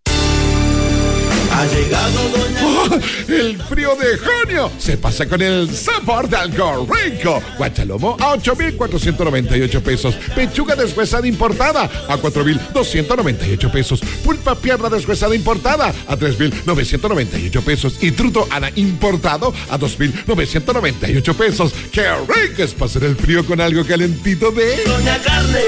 Ha llegado Doña... ¡Oh! El frío de junio se pasa con el sabor de algo rico. Guachalomo a ocho mil cuatrocientos noventa y ocho pesos. Pechuga deshuesada importada a cuatro mil doscientos noventa y ocho pesos. Pulpa pierna deshuesada importada a tres mil novecientos noventa y ocho pesos. Y truto ana importado a dos mil novecientos noventa y ocho pesos. ¡Qué rico es pasar el frío con algo calentito de... Doña Carne!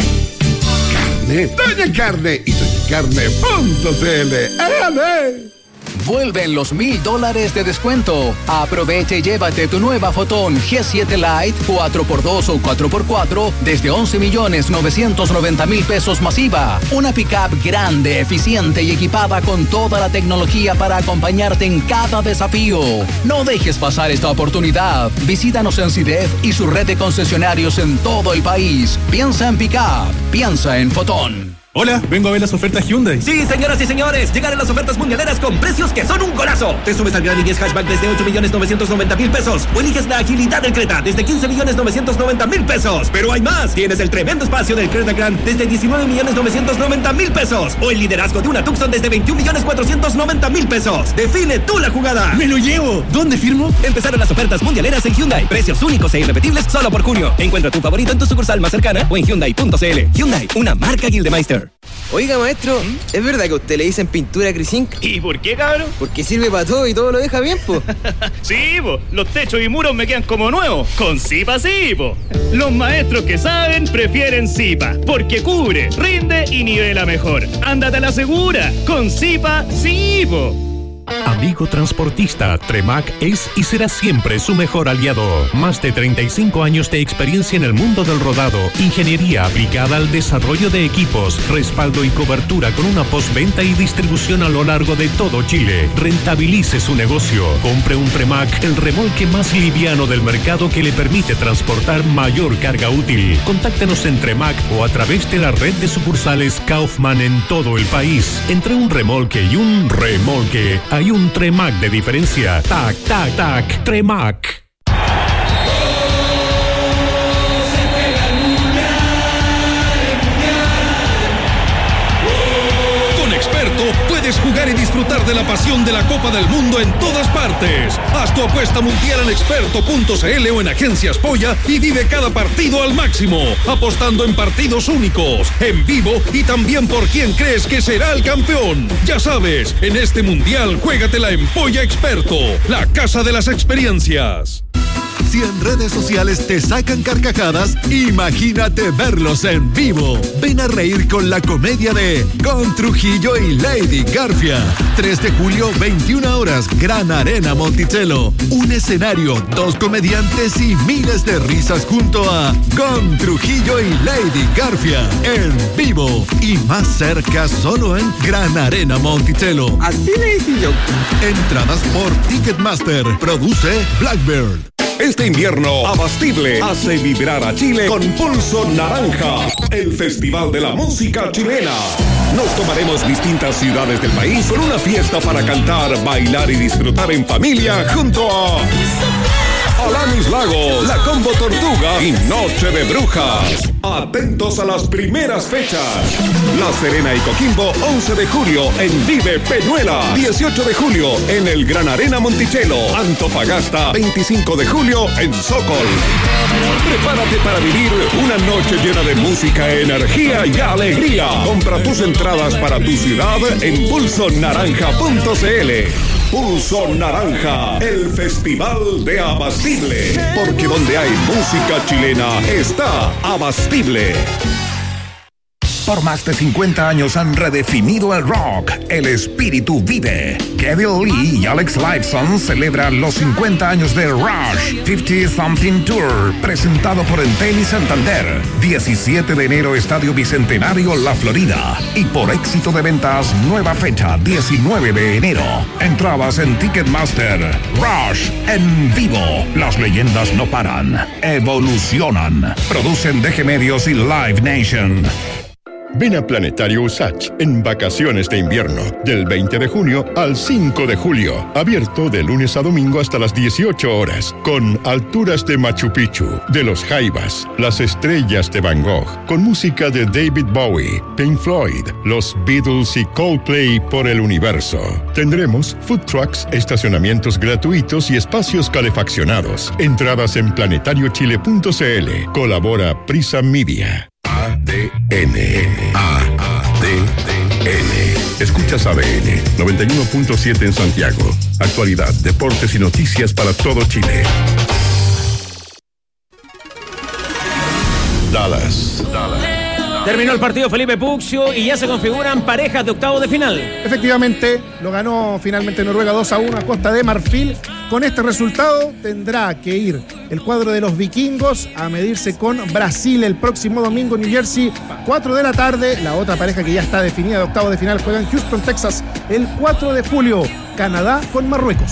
Carne, Doña Carne y doña carne punto c l. ¡Ale! Vuelven los mil dólares de descuento. Aprovecha y llévate tu nueva Fotón G siete Lite cuatro por dos o cuatro por cuatro desde once millones novecientos noventa mil pesos masiva. Una pickup grande, eficiente y equipada con toda la tecnología para acompañarte en cada desafío. No dejes pasar esta oportunidad. Visítanos en C I D E F y su red de concesionarios en todo el país. Piensa en pickup, piensa en Fotón. Hola, vengo a ver las ofertas Hyundai. Sí, señoras y señores, llegaron las ofertas mundialeras con precios que son un golazo. Te subes al Gran i diez Hatchback desde ocho millones novecientos noventa mil pesos o eliges la agilidad del Creta desde quince millones novecientos noventa mil pesos. Pero hay más, tienes el tremendo espacio del Creta Grand desde diecinueve millones novecientos noventa mil pesos o el liderazgo de una Tucson desde veintiún millones cuatrocientos noventa mil pesos. Define tú la jugada. ¡Me lo llevo! ¿Dónde firmo? Empezaron las ofertas mundialeras en Hyundai. Precios únicos e irrepetibles solo por junio. Encuentra tu favorito en tu sucursal más cercana o en Hyundai punto c l. Hyundai, una marca Gildemeister. Oiga, maestro, ¿es verdad que a usted le dicen pintura Crisink? ¿Y por qué, cabrón? Porque sirve para todo y todo lo deja bien, po. Sí, po. Los techos y muros me quedan como nuevos. Con Zipa sí, po. Los maestros que saben prefieren Zipa, porque cubre, rinde y nivela mejor. Ándate a la segura. Con Zipa sí, po. Amigo transportista, Tremac es y será siempre su mejor aliado. Más de treinta y cinco años de experiencia en el mundo del rodado, ingeniería aplicada al desarrollo de equipos, respaldo y cobertura con una postventa y distribución a lo largo de todo Chile. Rentabilice su negocio. Compre un Tremac, el remolque más liviano del mercado que le permite transportar mayor carga útil. Contáctenos en Tremac o a través de la red de sucursales Kaufman en todo el país. Entre un remolque y un remolque hay un Tremac de diferencia. Tac, tac, tac, Tremac. Con Experto puedes jugar y disfrutar de la pasión de la Copa del Mundo en todas partes. Haz tu apuesta mundial en experto punto c l o en Agencias Polla y vive cada partido al máximo, apostando en partidos únicos, en vivo y también por quién crees que será el campeón. Ya sabes, en este mundial juégatela en Polla Experto, la casa de las experiencias. Si en redes sociales te sacan carcajadas, imagínate verlos en vivo. Ven a reír con la comedia de Con Trujillo y Lady Garfia. tres de julio, veintiuna horas, Gran Arena Monticello. Un escenario, dos comediantes y miles de risas junto a Con Trujillo y Lady Garfia. En vivo y más cerca solo en Gran Arena Monticello. Así le hice yo. Entradas por Ticketmaster. Produce Blackbird. Este invierno, Abastible hace vibrar a Chile con Pulso Naranja, el festival de la música chilena. Nos tomaremos distintas ciudades del país con una fiesta para cantar, bailar y disfrutar en familia junto a Alanis Lagos, La Combo Tortuga y Noche de Brujas. Atentos a las primeras fechas. La Serena y Coquimbo, once de julio en Vive Peñuela. dieciocho de julio en el Gran Arena Monticello. Antofagasta, veinticinco de julio en Sokol. Prepárate para vivir una noche llena de música, energía y alegría. Compra tus entradas para tu ciudad en pulso naranja punto c l. Pulso Naranja, el festival de Abastible. Porque donde hay música chilena está Abastible. Por más de cincuenta años han redefinido el rock. El espíritu vive. Kevin Lee y Alex Lifeson celebran los cincuenta años de Rush cincuenta Something Tour, presentado por Entel y Santander. diecisiete de enero, Estadio Bicentenario, La Florida. Y por éxito de ventas, nueva fecha, diecinueve de enero. Entradas en Ticketmaster. Rush en vivo. Las leyendas no paran, evolucionan. Producen D G Medios y Live Nation. Ven a Planetario Usach en vacaciones de invierno, del veinte de junio al cinco de julio. Abierto de lunes a domingo hasta las dieciocho horas. Con alturas de Machu Picchu, de los Jaivas, las estrellas de Van Gogh. Con música de David Bowie, Pink Floyd, los Beatles y Coldplay por el universo. Tendremos food trucks, estacionamientos gratuitos y espacios calefaccionados. Entradas en planetario chile punto c l. Colabora Prisa Media. A D N. A D N. Escuchas A D N noventa y uno punto siete en Santiago. Actualidad, deportes y noticias para todo Chile. Dallas. Dallas. Terminó el partido Felipe Puccio y ya se configuran parejas de octavos de final. Efectivamente, lo ganó finalmente Noruega dos a uno a Costa de Marfil. Con este resultado tendrá que ir el cuadro de los vikingos a medirse con Brasil el próximo domingo en New Jersey, cuatro de la tarde. La otra pareja que ya está definida de octavos de final juega en Houston, Texas, el cuatro de julio. Canadá con Marruecos.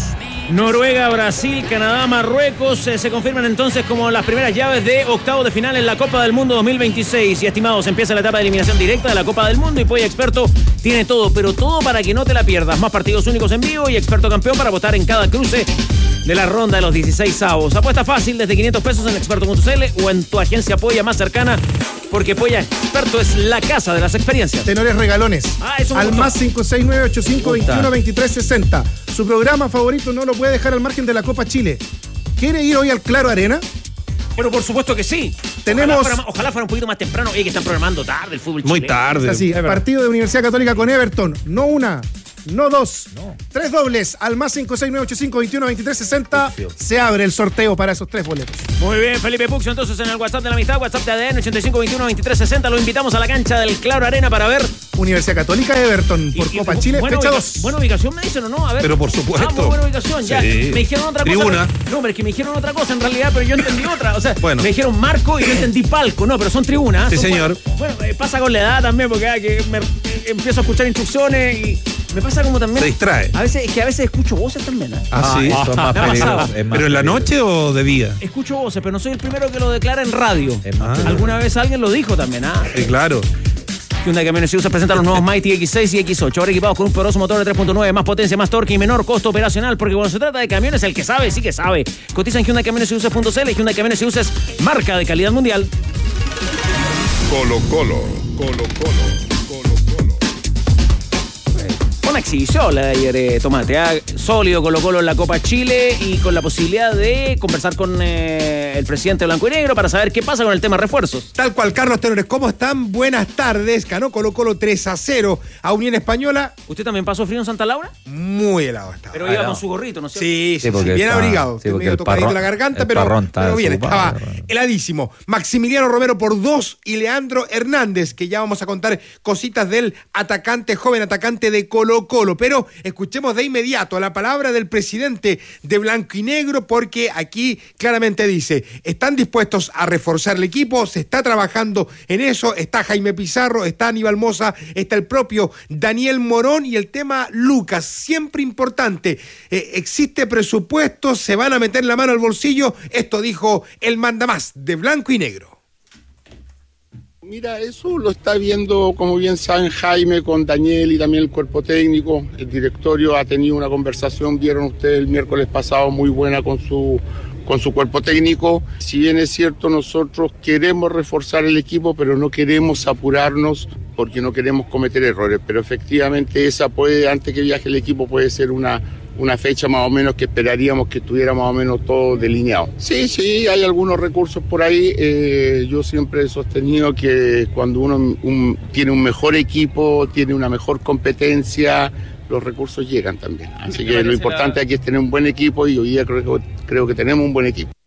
Noruega, Brasil, Canadá, Marruecos eh, se confirman entonces como las primeras llaves de octavos de final en la Copa del Mundo dos mil veintiséis. Y estimados, empieza la etapa de eliminación directa de la Copa del Mundo y Polla Experto tiene todo, pero todo para que no te la pierdas. Más partidos únicos en vivo y Experto Campeón para votar en cada cruce de la ronda de los dieciséis avos. Apuesta fácil desde quinientos pesos en experto punto c l o en tu agencia Polla más cercana, porque Polla Experto es la casa de las experiencias. Tenores regalones. Ah, eso me al gustó. más cinco seis nueve ocho cinco dos uno dos tres seis cero. Su programa favorito no lo puede dejar al margen de la Copa Chile. ¿Quiere ir hoy al Claro Arena? Pero por supuesto que sí. Tenemos... Ojalá fuera, ojalá fuera un poquito más temprano. Oye, que están programando tarde el fútbol Muy chileno. tarde. Así, Es partido de Universidad Católica con Everton. No una, no dos, no. Tres dobles al más cinco seis nueve ocho cinco dos uno dos tres seis cero. Se abre el sorteo para esos tres boletos. Muy bien, Felipe Puxo, entonces en el WhatsApp de la amistad, WhatsApp de A D N ochenta y cinco veintiuno veintitrés sesenta, lo invitamos a la cancha del Claro Arena para ver Universidad Católica Everton por y, Copa y, Chile, buena fecha ubica- dos. Buena ubicación, me dicen o no, a ver. Pero por supuesto. Ah, muy buena ubicación, ya. Sí. Me dijeron otra cosa. Tribuna. No, pero es que me dijeron otra cosa en realidad, pero yo entendí otra. O sea, Bueno. me dijeron marco y yo entendí palco, no, pero son tribunas. Sí, son- señor. Bueno, eh, pasa con la edad también, porque ah, que me, eh, empiezo a escuchar instrucciones y me pasa como también. Se distrae. A veces, es que a veces escucho voces también. ¿eh? Ah, sí. eso es más Me ha pasado. peligroso. es más ¿Pero en la peligroso. noche o de día? Escucho voces, pero no soy el primero que lo declara en radio. Es más peligroso. Alguna vez alguien lo dijo también, ¿ah? Sí, claro. Hyundai Camiones y Usa presenta los nuevos Mighty X seis y X ocho, ahora equipados con un poderoso motor de tres punto nueve, más potencia, más torque y menor costo operacional, porque cuando se trata de camiones, el que sabe, sí que sabe. Cotiza en Hyundai Camiones y Usa punto c l. Hyundai Camiones y Usa es marca de calidad mundial. Colo Colo, Colo Colo. Una exhibición la de ayer, eh, Tomate. ¿ah? Sólido Colo Colo en la Copa Chile y con la posibilidad de conversar con eh, el presidente blanco y negro para saber qué pasa con el tema refuerzos. Tal cual, Carlos Tenores, ¿cómo están? Buenas tardes. Ganó Colo Colo tres a cero a Unión Española. ¿Usted también pasó frío en Santa Laura? Muy helado estaba. Pero Ah, iba no. con su gorrito, ¿no es cierto? Sí, sí, Sí, sí, porque bien está- abrigado. sí, porque medio el tocadito parrón- la garganta, el pero, parrón está pero bien, desocupado. estaba heladísimo. Maximiliano Romero por dos y Leandro Hernández, que ya vamos a contar cositas del atacante, joven atacante de Colo Colo. Pero escuchemos de inmediato la palabra del presidente de Blanco y Negro, porque aquí claramente dice, están dispuestos a reforzar el equipo, se está trabajando en eso, está Jaime Pizarro, está Aníbal Mosa, está el propio Daniel Morón y el tema Lucas, siempre importante, eh, existe presupuesto, se van a meter la mano al bolsillo, esto dijo el mandamás de Blanco y Negro. Mira, eso lo está viendo, como bien saben, Jaime con Daniel y también el cuerpo técnico. El directorio ha tenido una conversación, vieron ustedes el miércoles pasado, muy buena con su, con su cuerpo técnico. Si bien es cierto, nosotros queremos reforzar el equipo, pero no queremos apurarnos porque no queremos cometer errores. Pero efectivamente esa puede, antes que viaje el equipo, puede ser una... una fecha más o menos que esperaríamos que estuviera más o menos todo delineado. Sí, sí, hay algunos recursos por ahí. Eh, yo siempre he sostenido que cuando uno un, tiene un mejor equipo, tiene una mejor competencia, los recursos llegan también. Así que lo importante aquí es tener un buen equipo y hoy día creo, creo que tenemos un buen equipo.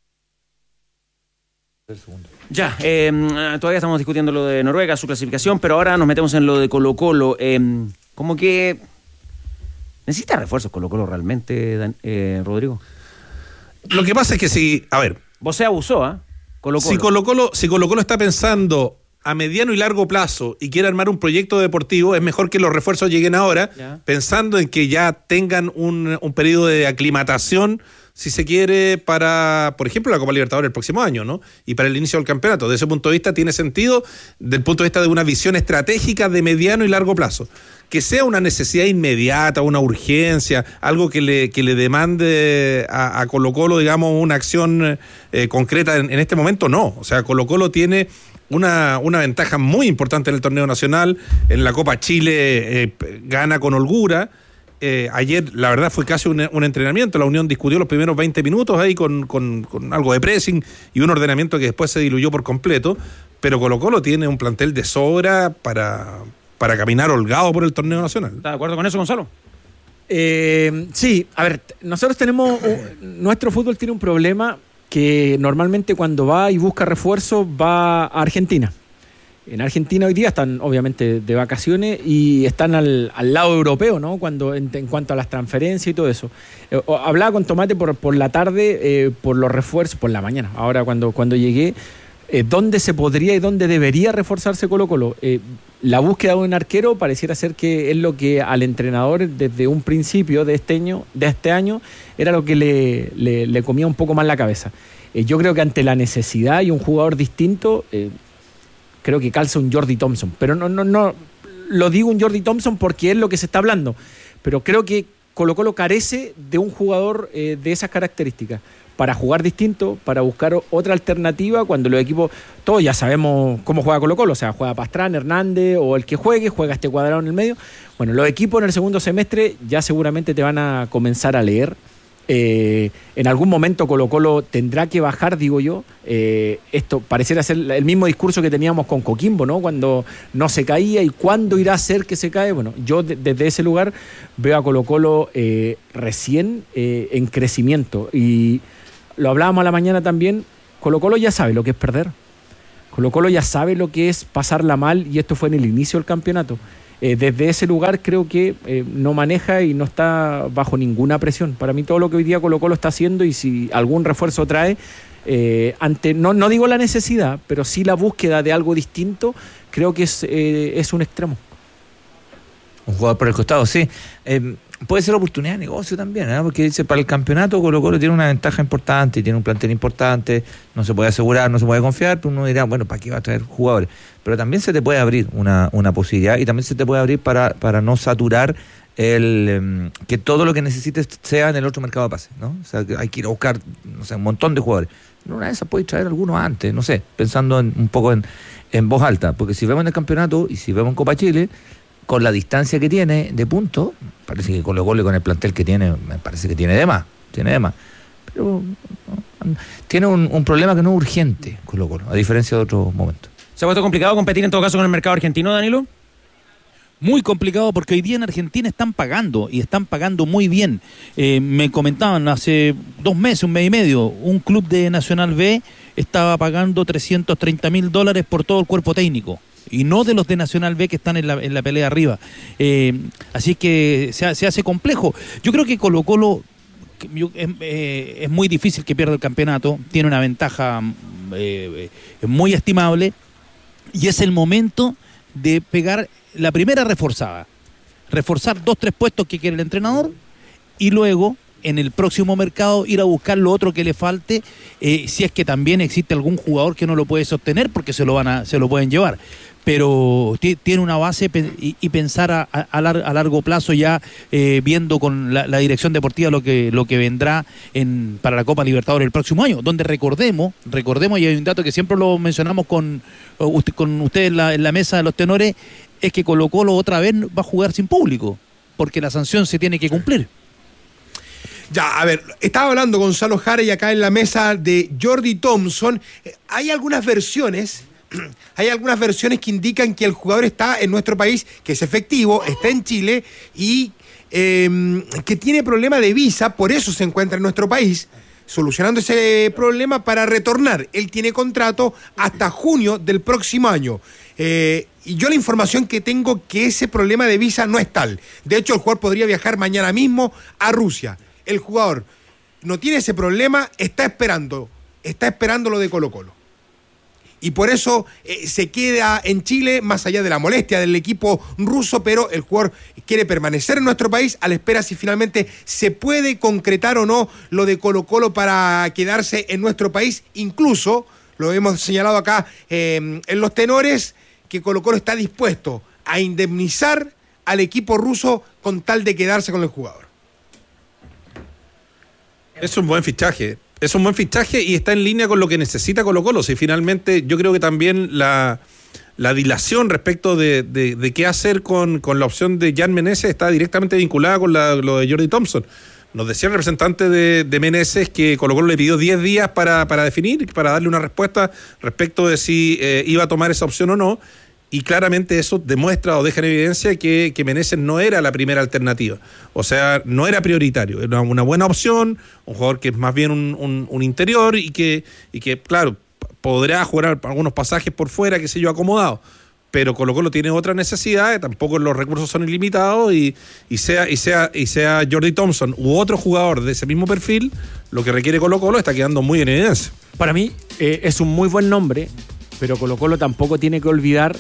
Ya, eh, todavía estamos discutiendo lo de Noruega, su clasificación, pero ahora nos metemos en lo de Colo Colo. Eh, como que... ¿Necesita refuerzos Colo Colo realmente, Dan, eh, Rodrigo? Lo que pasa es que si, a ver... Vos se abusó, ¿ah? ¿eh? Colo Colo. Si Colo Colo, si Colo Colo está pensando a mediano y largo plazo y quiere armar un proyecto deportivo, es mejor que los refuerzos lleguen ahora, Ya. pensando en que ya tengan un, un periodo de aclimatación, si se quiere, para, por ejemplo, la Copa Libertadores el próximo año, ¿no? Y para el inicio del campeonato. Desde ese punto de vista tiene sentido, del punto de vista de una visión estratégica de mediano y largo plazo. Que sea una necesidad inmediata, una urgencia, algo que le, que le demande a, a Colo Colo, digamos, una acción eh, concreta en, en este momento, no. O sea, Colo Colo tiene una, una ventaja muy importante en el torneo nacional, en la Copa Chile eh, gana con holgura. Eh, ayer, la verdad, fue casi un, un entrenamiento. La Unión discutió los primeros veinte minutos ahí con, con, con algo de pressing y un ordenamiento que después se diluyó por completo. Pero Colo Colo tiene un plantel de sobra para, para caminar holgado por el torneo nacional. ¿Está de acuerdo con eso, Gonzalo? Eh, sí, a ver, t- nosotros tenemos, un- nuestro fútbol tiene un problema que normalmente cuando va y busca refuerzo va a Argentina. En Argentina hoy día están obviamente de vacaciones y están al, al lado europeo, ¿no? Cuando en, en cuanto a las transferencias y todo eso. Eh, o- hablaba con Tomate por, por la tarde, eh, por los refuerzos, por la mañana. Ahora cuando, cuando llegué, Eh, ¿Dónde se podría y dónde debería reforzarse Colo-Colo? Eh, la búsqueda de un arquero pareciera ser que es lo que al entrenador desde un principio de este año, de este año era lo que le, le, le comía un poco más la cabeza. Eh, yo creo que ante la necesidad y un jugador distinto, eh, creo que calza un Jordi Thompson. Pero no, no, no lo digo un Jordi Thompson porque es lo que se está hablando. Pero creo que Colo-Colo carece de un jugador eh, de esas características. Para jugar distinto, para buscar otra alternativa cuando los equipos, todos ya sabemos cómo juega Colo-Colo, o sea, juega Pastrán, Hernández o el que juegue, juega este cuadrado en el medio. Bueno, los equipos en el segundo semestre ya seguramente te van a comenzar a leer. Eh, en algún momento Colo-Colo tendrá que bajar, digo yo. Eh, esto pareciera ser el mismo discurso que teníamos con Coquimbo, ¿no? Cuando no se caía y cuándo irá a ser que se cae. Bueno, yo de, desde ese lugar veo a Colo-Colo eh, recién eh, en crecimiento y lo hablábamos a la mañana también, Colo-Colo ya sabe lo que es perder. Colo-Colo ya sabe lo que es pasarla mal y esto fue en el inicio del campeonato. Eh, desde ese lugar creo que eh, no maneja y no está bajo ninguna presión. Para mí todo lo que hoy día Colo-Colo está haciendo y si algún refuerzo trae, eh, ante no, no digo la necesidad, pero sí la búsqueda de algo distinto, creo que es, eh, es un extremo. Un jugador por el costado, sí. Eh, puede ser oportunidad de negocio también, ¿eh? Porque dice, para el campeonato Colo-Colo tiene una ventaja importante, tiene un plantel importante, no se puede asegurar, no se puede confiar, pero uno dirá, bueno, ¿para qué va a traer jugadores? Pero también se te puede abrir una, una posibilidad y también se te puede abrir para, para no saturar el um, que todo lo que necesites sea en el otro mercado de pases, ¿no? O sea, que hay que ir a buscar, no sé, un montón de jugadores. Pero una de esas puedes traer algunos antes, no sé, pensando en, un poco en, en voz alta, porque si vemos en el campeonato y si vemos en Copa Chile, con la distancia que tiene de puntos, parece que Colo-Colo con el plantel que tiene, me parece que tiene de más, tiene de más. Pero no, tiene un, un problema que no es urgente Colo-Colo, a diferencia de otros momentos. ¿Se ha puesto complicado competir en todo caso con el mercado argentino, Danilo? Muy complicado porque hoy día en Argentina están pagando y están pagando muy bien. Eh, me comentaban hace dos meses, un mes y medio, un club de Nacional B estaba pagando trescientos treinta mil dólares por todo el cuerpo técnico. Y no de los de Nacional B que están en la, en la pelea arriba. Eh, así que se, se hace complejo. Yo creo que Colo-Colo es, eh, es muy difícil que pierda el campeonato. Tiene una ventaja eh, muy estimable. Y es el momento de pegar la primera reforzada. Reforzar dos, tres puestos que quiere el entrenador. Y luego, en el próximo mercado, ir a buscar lo otro que le falte. Eh, si es que también existe algún jugador que no lo puede sostener, porque se lo, van a, se lo pueden llevar. Pero t- tiene una base pe- y, y pensar a, a, a, lar- a largo plazo ya eh, viendo con la, la dirección deportiva lo que lo que vendrá en, para la Copa Libertadores el próximo año, donde recordemos, recordemos y hay un dato que siempre lo mencionamos con, usted, con ustedes en la, en la mesa de los tenores, es que Colo-Colo otra vez va a jugar sin público, porque la sanción se tiene que cumplir. Ya, a ver, estaba hablando Gonzalo Jara y acá en la mesa de Jordi Thompson. Eh, hay algunas versiones... Hay algunas versiones que indican que el jugador está en nuestro país, que es efectivo, está en Chile y eh, que tiene problema de visa, por eso se encuentra en nuestro país, solucionando ese problema para retornar. Él tiene contrato hasta junio del próximo año. Eh, y yo la información que tengo que ese problema de visa no es tal. De hecho, el jugador podría viajar mañana mismo a Rusia. El jugador no tiene ese problema, está esperando, está esperando lo de Colo-Colo. Y por eso eh, se queda en Chile, más allá de la molestia del equipo ruso, pero el jugador quiere permanecer en nuestro país a la espera si finalmente se puede concretar o no lo de Colo-Colo para quedarse en nuestro país. Incluso, lo hemos señalado acá eh, en los tenores, que Colo-Colo está dispuesto a indemnizar al equipo ruso con tal de quedarse con el jugador. Es un buen fichaje. Es un buen fichaje y está en línea con lo que necesita Colo-Colo. Si finalmente yo creo que también la, la dilación respecto de, de, de qué hacer con, con la opción de Jan Meneses está directamente vinculada con la, lo de Jordi Thompson. Nos decía el representante de, de Meneses que Colo-Colo le pidió diez días para, para definir, para darle una respuesta respecto de si eh, iba a tomar esa opción o no. Y claramente eso demuestra o deja en evidencia que, que Meneses no era la primera alternativa. O sea, no era prioritario. Era una buena opción, un jugador que es más bien un, un, un interior y que, y que, claro, podrá jugar algunos pasajes por fuera, qué sé yo, acomodado. Pero Colo-Colo tiene otras necesidades, tampoco los recursos son ilimitados y, y, sea, y, sea, y sea Jordi Thompson u otro jugador de ese mismo perfil, lo que requiere Colo-Colo está quedando muy en evidencia. Para mí, eh, es un muy buen nombre, pero Colo-Colo tampoco tiene que olvidar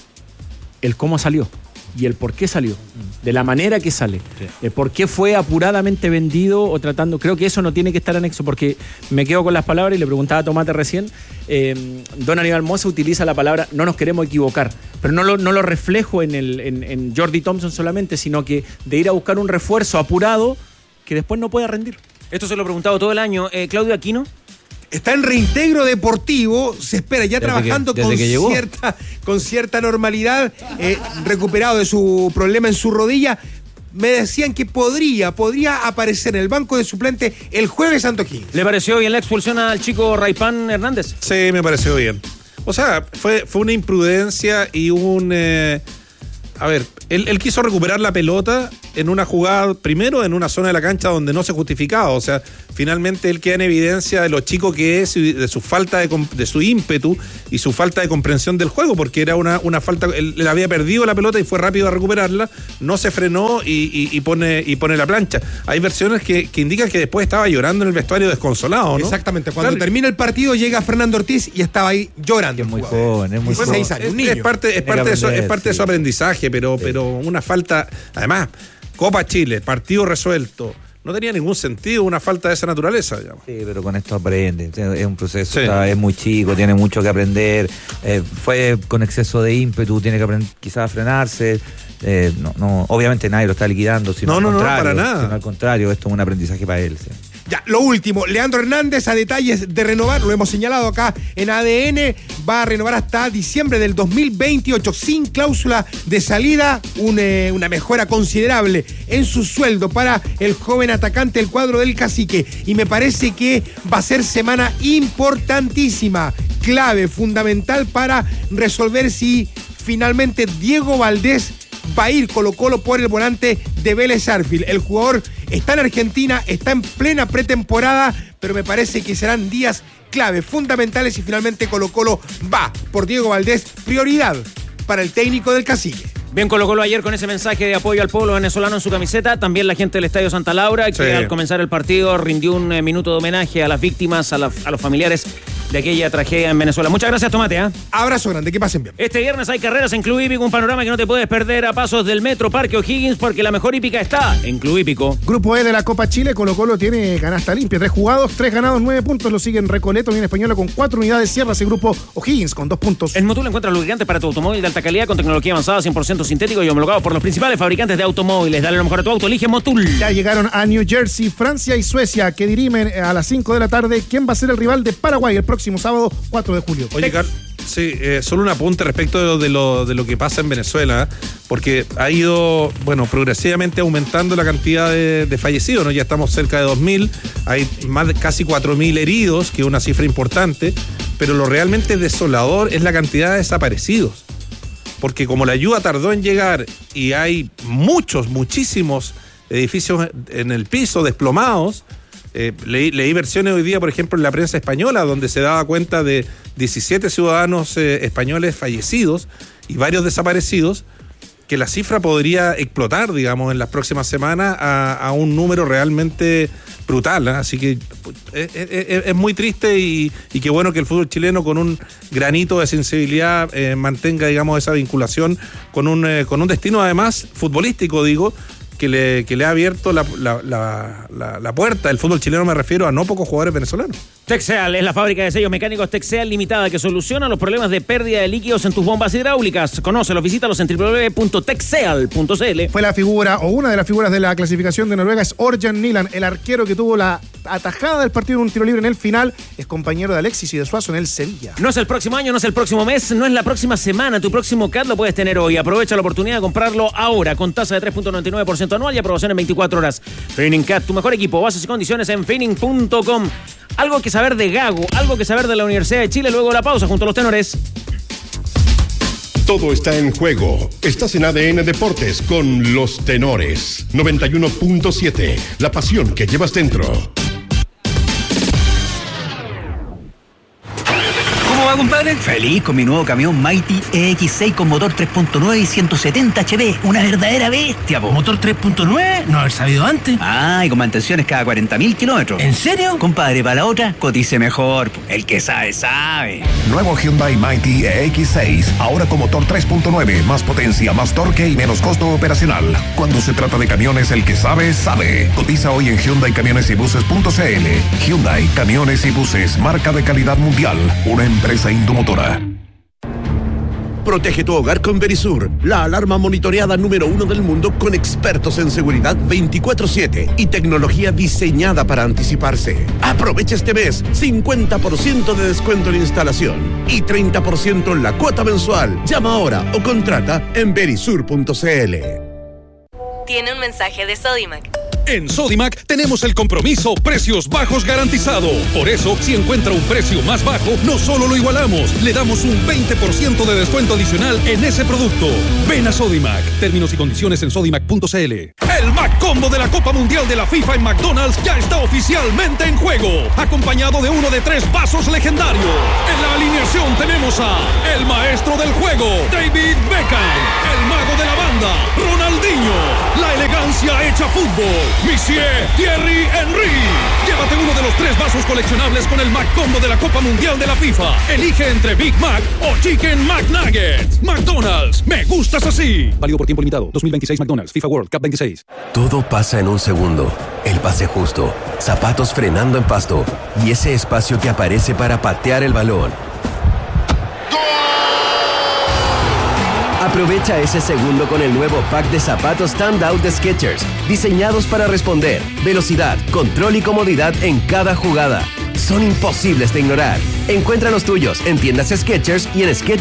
el cómo salió y el por qué salió, de la manera que sale, sí. eh, por qué fue apuradamente vendido o tratando. Creo que eso no tiene que estar anexo, porque me quedo con las palabras y le preguntaba a Tomate recién. Eh, Don Aníbal Mosa utiliza la palabra no nos queremos equivocar, pero no lo, no lo reflejo en, el, en, en Jordi Thompson solamente, sino que de ir a buscar un refuerzo apurado que después no pueda rendir. Esto se lo he preguntado todo el año. Eh, Claudio Aquino. Está en reintegro deportivo, se espera ya desde trabajando que, con, cierta, con cierta normalidad, eh, recuperado de su problema en su rodilla. Me decían que podría, podría aparecer en el banco de suplente el jueves Santo O'Higgins. ¿Le pareció bien la expulsión al chico Raipán Hernández? Sí, me pareció bien. O sea, fue, fue una imprudencia y un... Eh, a ver, él, él quiso recuperar la pelota en una jugada, primero en una zona de la cancha donde no se justificaba. O sea, finalmente él queda en evidencia de lo chico que es y de su falta de, de su ímpetu y su falta de comprensión del juego, porque era una, una falta, él, él había perdido la pelota y fue rápido a recuperarla, no se frenó y, y, y, pone, y pone la plancha. Hay versiones que, que indican que después estaba llorando en el vestuario desconsolado, ¿no? Exactamente, cuando claro. termina el partido llega Fernando Ortiz y estaba ahí llorando. Es muy joven, es muy joven. Años, es, un niño. es parte, es parte, de, su, es parte sí. de su aprendizaje, pero, sí. pero una falta, además, Copa Chile, partido resuelto, no tenía ningún sentido una falta de esa naturaleza, digamos. Sí, pero con esto aprende, es un proceso, sí. está, es muy chico, tiene mucho que aprender, eh, fue con exceso de ímpetu, tiene que aprender quizás a frenarse, eh, no, no, obviamente nadie lo está liquidando, sino no, al no, contrario, no, para nada. Sino al contrario, esto es un aprendizaje para él, sí. Ya, lo último, Leandro Hernández a detalles de renovar, lo hemos señalado acá en A D N, va a renovar hasta diciembre del dos mil veintiocho sin cláusula de salida, un, eh, una mejora considerable en su sueldo para el joven atacante del cuadro del Cacique, y me parece que va a ser semana importantísima, clave, fundamental para resolver si finalmente Diego Valdés va a ir Colo-Colo por el volante de Vélez Sarsfield. El jugador está en Argentina, está en plena pretemporada, pero me parece que serán días clave, fundamentales, y finalmente Colo-Colo va por Diego Valdés, prioridad para el técnico del Cacique. Bien, Colo-Colo ayer con ese mensaje de apoyo al pueblo venezolano en su camiseta. También la gente del Estadio Santa Laura, que sí. al comenzar el partido rindió un eh, minuto de homenaje a las víctimas, a, la, a los familiares de aquella tragedia en Venezuela. Muchas gracias, Tomate. ¿eh? Abrazo grande, que pasen bien. Este viernes hay carreras en Club Hípico, un panorama que no te puedes perder a pasos del Metro Parque O'Higgins, porque la mejor hípica está en Club Hípico. Grupo E de la Copa Chile, Colo-Colo tiene canasta limpia, tres jugados, tres ganados, nueve puntos, lo siguen Recoleto, Unión Española con cuatro unidades, cierra ese grupo O'Higgins con dos puntos. En Motul encuentras lubricantes para tu automóvil de alta calidad con tecnología avanzada, cien por ciento sintético y homologado por los principales fabricantes de automóviles. Dale lo mejor a tu auto, elige Motul. Ya llegaron a New Jersey, Francia y Suecia, que dirimen a las cinco de la tarde quién va a ser el rival de Paraguay el próximo sábado cuatro de julio. Oye, Carlos, sí, eh, solo un apunte respecto de lo, de, lo, de lo que pasa en Venezuela, porque ha ido, bueno, progresivamente aumentando la cantidad de, de fallecidos, ¿no? Ya estamos cerca de dos mil, hay más de casi cuatro mil heridos, que es una cifra importante, pero lo realmente desolador es la cantidad de desaparecidos, porque como la ayuda tardó en llegar y hay muchos, muchísimos edificios en el piso desplomados. Eh, leí, leí versiones hoy día, por ejemplo, en la prensa española, donde se daba cuenta de diecisiete ciudadanos eh, españoles fallecidos y varios desaparecidos, que la cifra podría explotar, digamos, en las próximas semanas a, a un número realmente brutal, ¿eh? Así que es, es, es muy triste y, y qué bueno que el fútbol chileno, con un granito de sensibilidad, eh, mantenga, digamos, esa vinculación con un, eh, con un destino, además, futbolístico, digo, que le, que le ha abierto la, la, la, la, la puerta. El fútbol chileno, me refiero a no pocos jugadores venezolanos. Texeal es la fábrica de sellos mecánicos Texeal Limitada que soluciona los problemas de pérdida de líquidos en tus bombas hidráulicas. Conócelos, visítalos en doble u doble u doble u punto texeal punto c l. Fue la figura, o una de las figuras de la clasificación de Noruega, es Orjan Nilan, el arquero que tuvo la atajada del partido en un tiro libre en el final. Es compañero de Alexis y de Suazo en el Sevilla. No es el próximo año, no es el próximo mes, no es la próxima semana. Tu próximo C A D lo puedes tener hoy. Aprovecha la oportunidad de comprarlo ahora con tasa de tres punto noventa y nueve por ciento anual y aprobación en veinticuatro horas. Finning C A D, tu mejor equipo. Bases y condiciones en finning punto com. Algo que saber de Gago, algo que saber de la Universidad de Chile luego de la pausa junto a los tenores. Todo está en juego. Estás en A D N Deportes con los tenores. noventa y uno punto siete. La pasión que llevas dentro. ¿Cómo va, compadre? Feliz con mi nuevo camión Mighty E X seis con motor tres punto nueve y ciento setenta H P. Una verdadera bestia, po. ¿Motor tres punto nueve? No haber sabido antes. Ah, y con mantenciones cada cuarenta mil kilómetros. ¿En serio? Compadre, para la otra, cotice mejor. Po. El que sabe, sabe. Nuevo Hyundai Mighty E X seis. Ahora con motor tres punto nueve. Más potencia, más torque y menos costo operacional. Cuando se trata de camiones, el que sabe, sabe. Cotiza hoy en hyundai camiones y buses punto c l. Hyundai Camiones y Buses, marca de calidad mundial. Una empresa Indomotora. Protege tu hogar con Verisur, la alarma monitoreada número uno del mundo con expertos en seguridad veinticuatro siete y tecnología diseñada para anticiparse. Aprovecha este mes cincuenta por ciento de descuento en instalación y treinta por ciento en la cuota mensual. Llama ahora o contrata en verisur punto c l. Tiene un mensaje de Sodimac. En Sodimac tenemos el compromiso precios bajos garantizado. Por eso, si encuentra un precio más bajo, no solo lo igualamos, le damos un veinte por ciento de descuento adicional en ese producto. Ven a Sodimac. Términos y condiciones en sodimac punto c l. El Mac Combo de la Copa Mundial de la FIFA en McDonald's ya está oficialmente en juego, acompañado de uno de tres vasos legendarios. En la alineación tenemos a el maestro del juego, David Beckham, el mago de la banda, Ronaldinho, la elegancia hecha fútbol, Monsieur Thierry Henry. Llévate uno de los tres vasos coleccionables con el Mac Combo de la Copa Mundial de la FIFA. Elige entre Big Mac o Chicken McNuggets. McDonald's, me gustas así. Válido por tiempo limitado. dos mil veintiséis McDonald's, FIFA World Cup veintiséis. Todo pasa en un segundo. El pase justo, zapatos frenando en pasto y ese espacio que aparece para patear el balón. Aprovecha ese segundo con el nuevo pack de zapatos Standout de Skechers, diseñados para responder, velocidad, control y comodidad en cada jugada. Son imposibles de ignorar. Encuentra los tuyos en tiendas Skechers y en Skechers.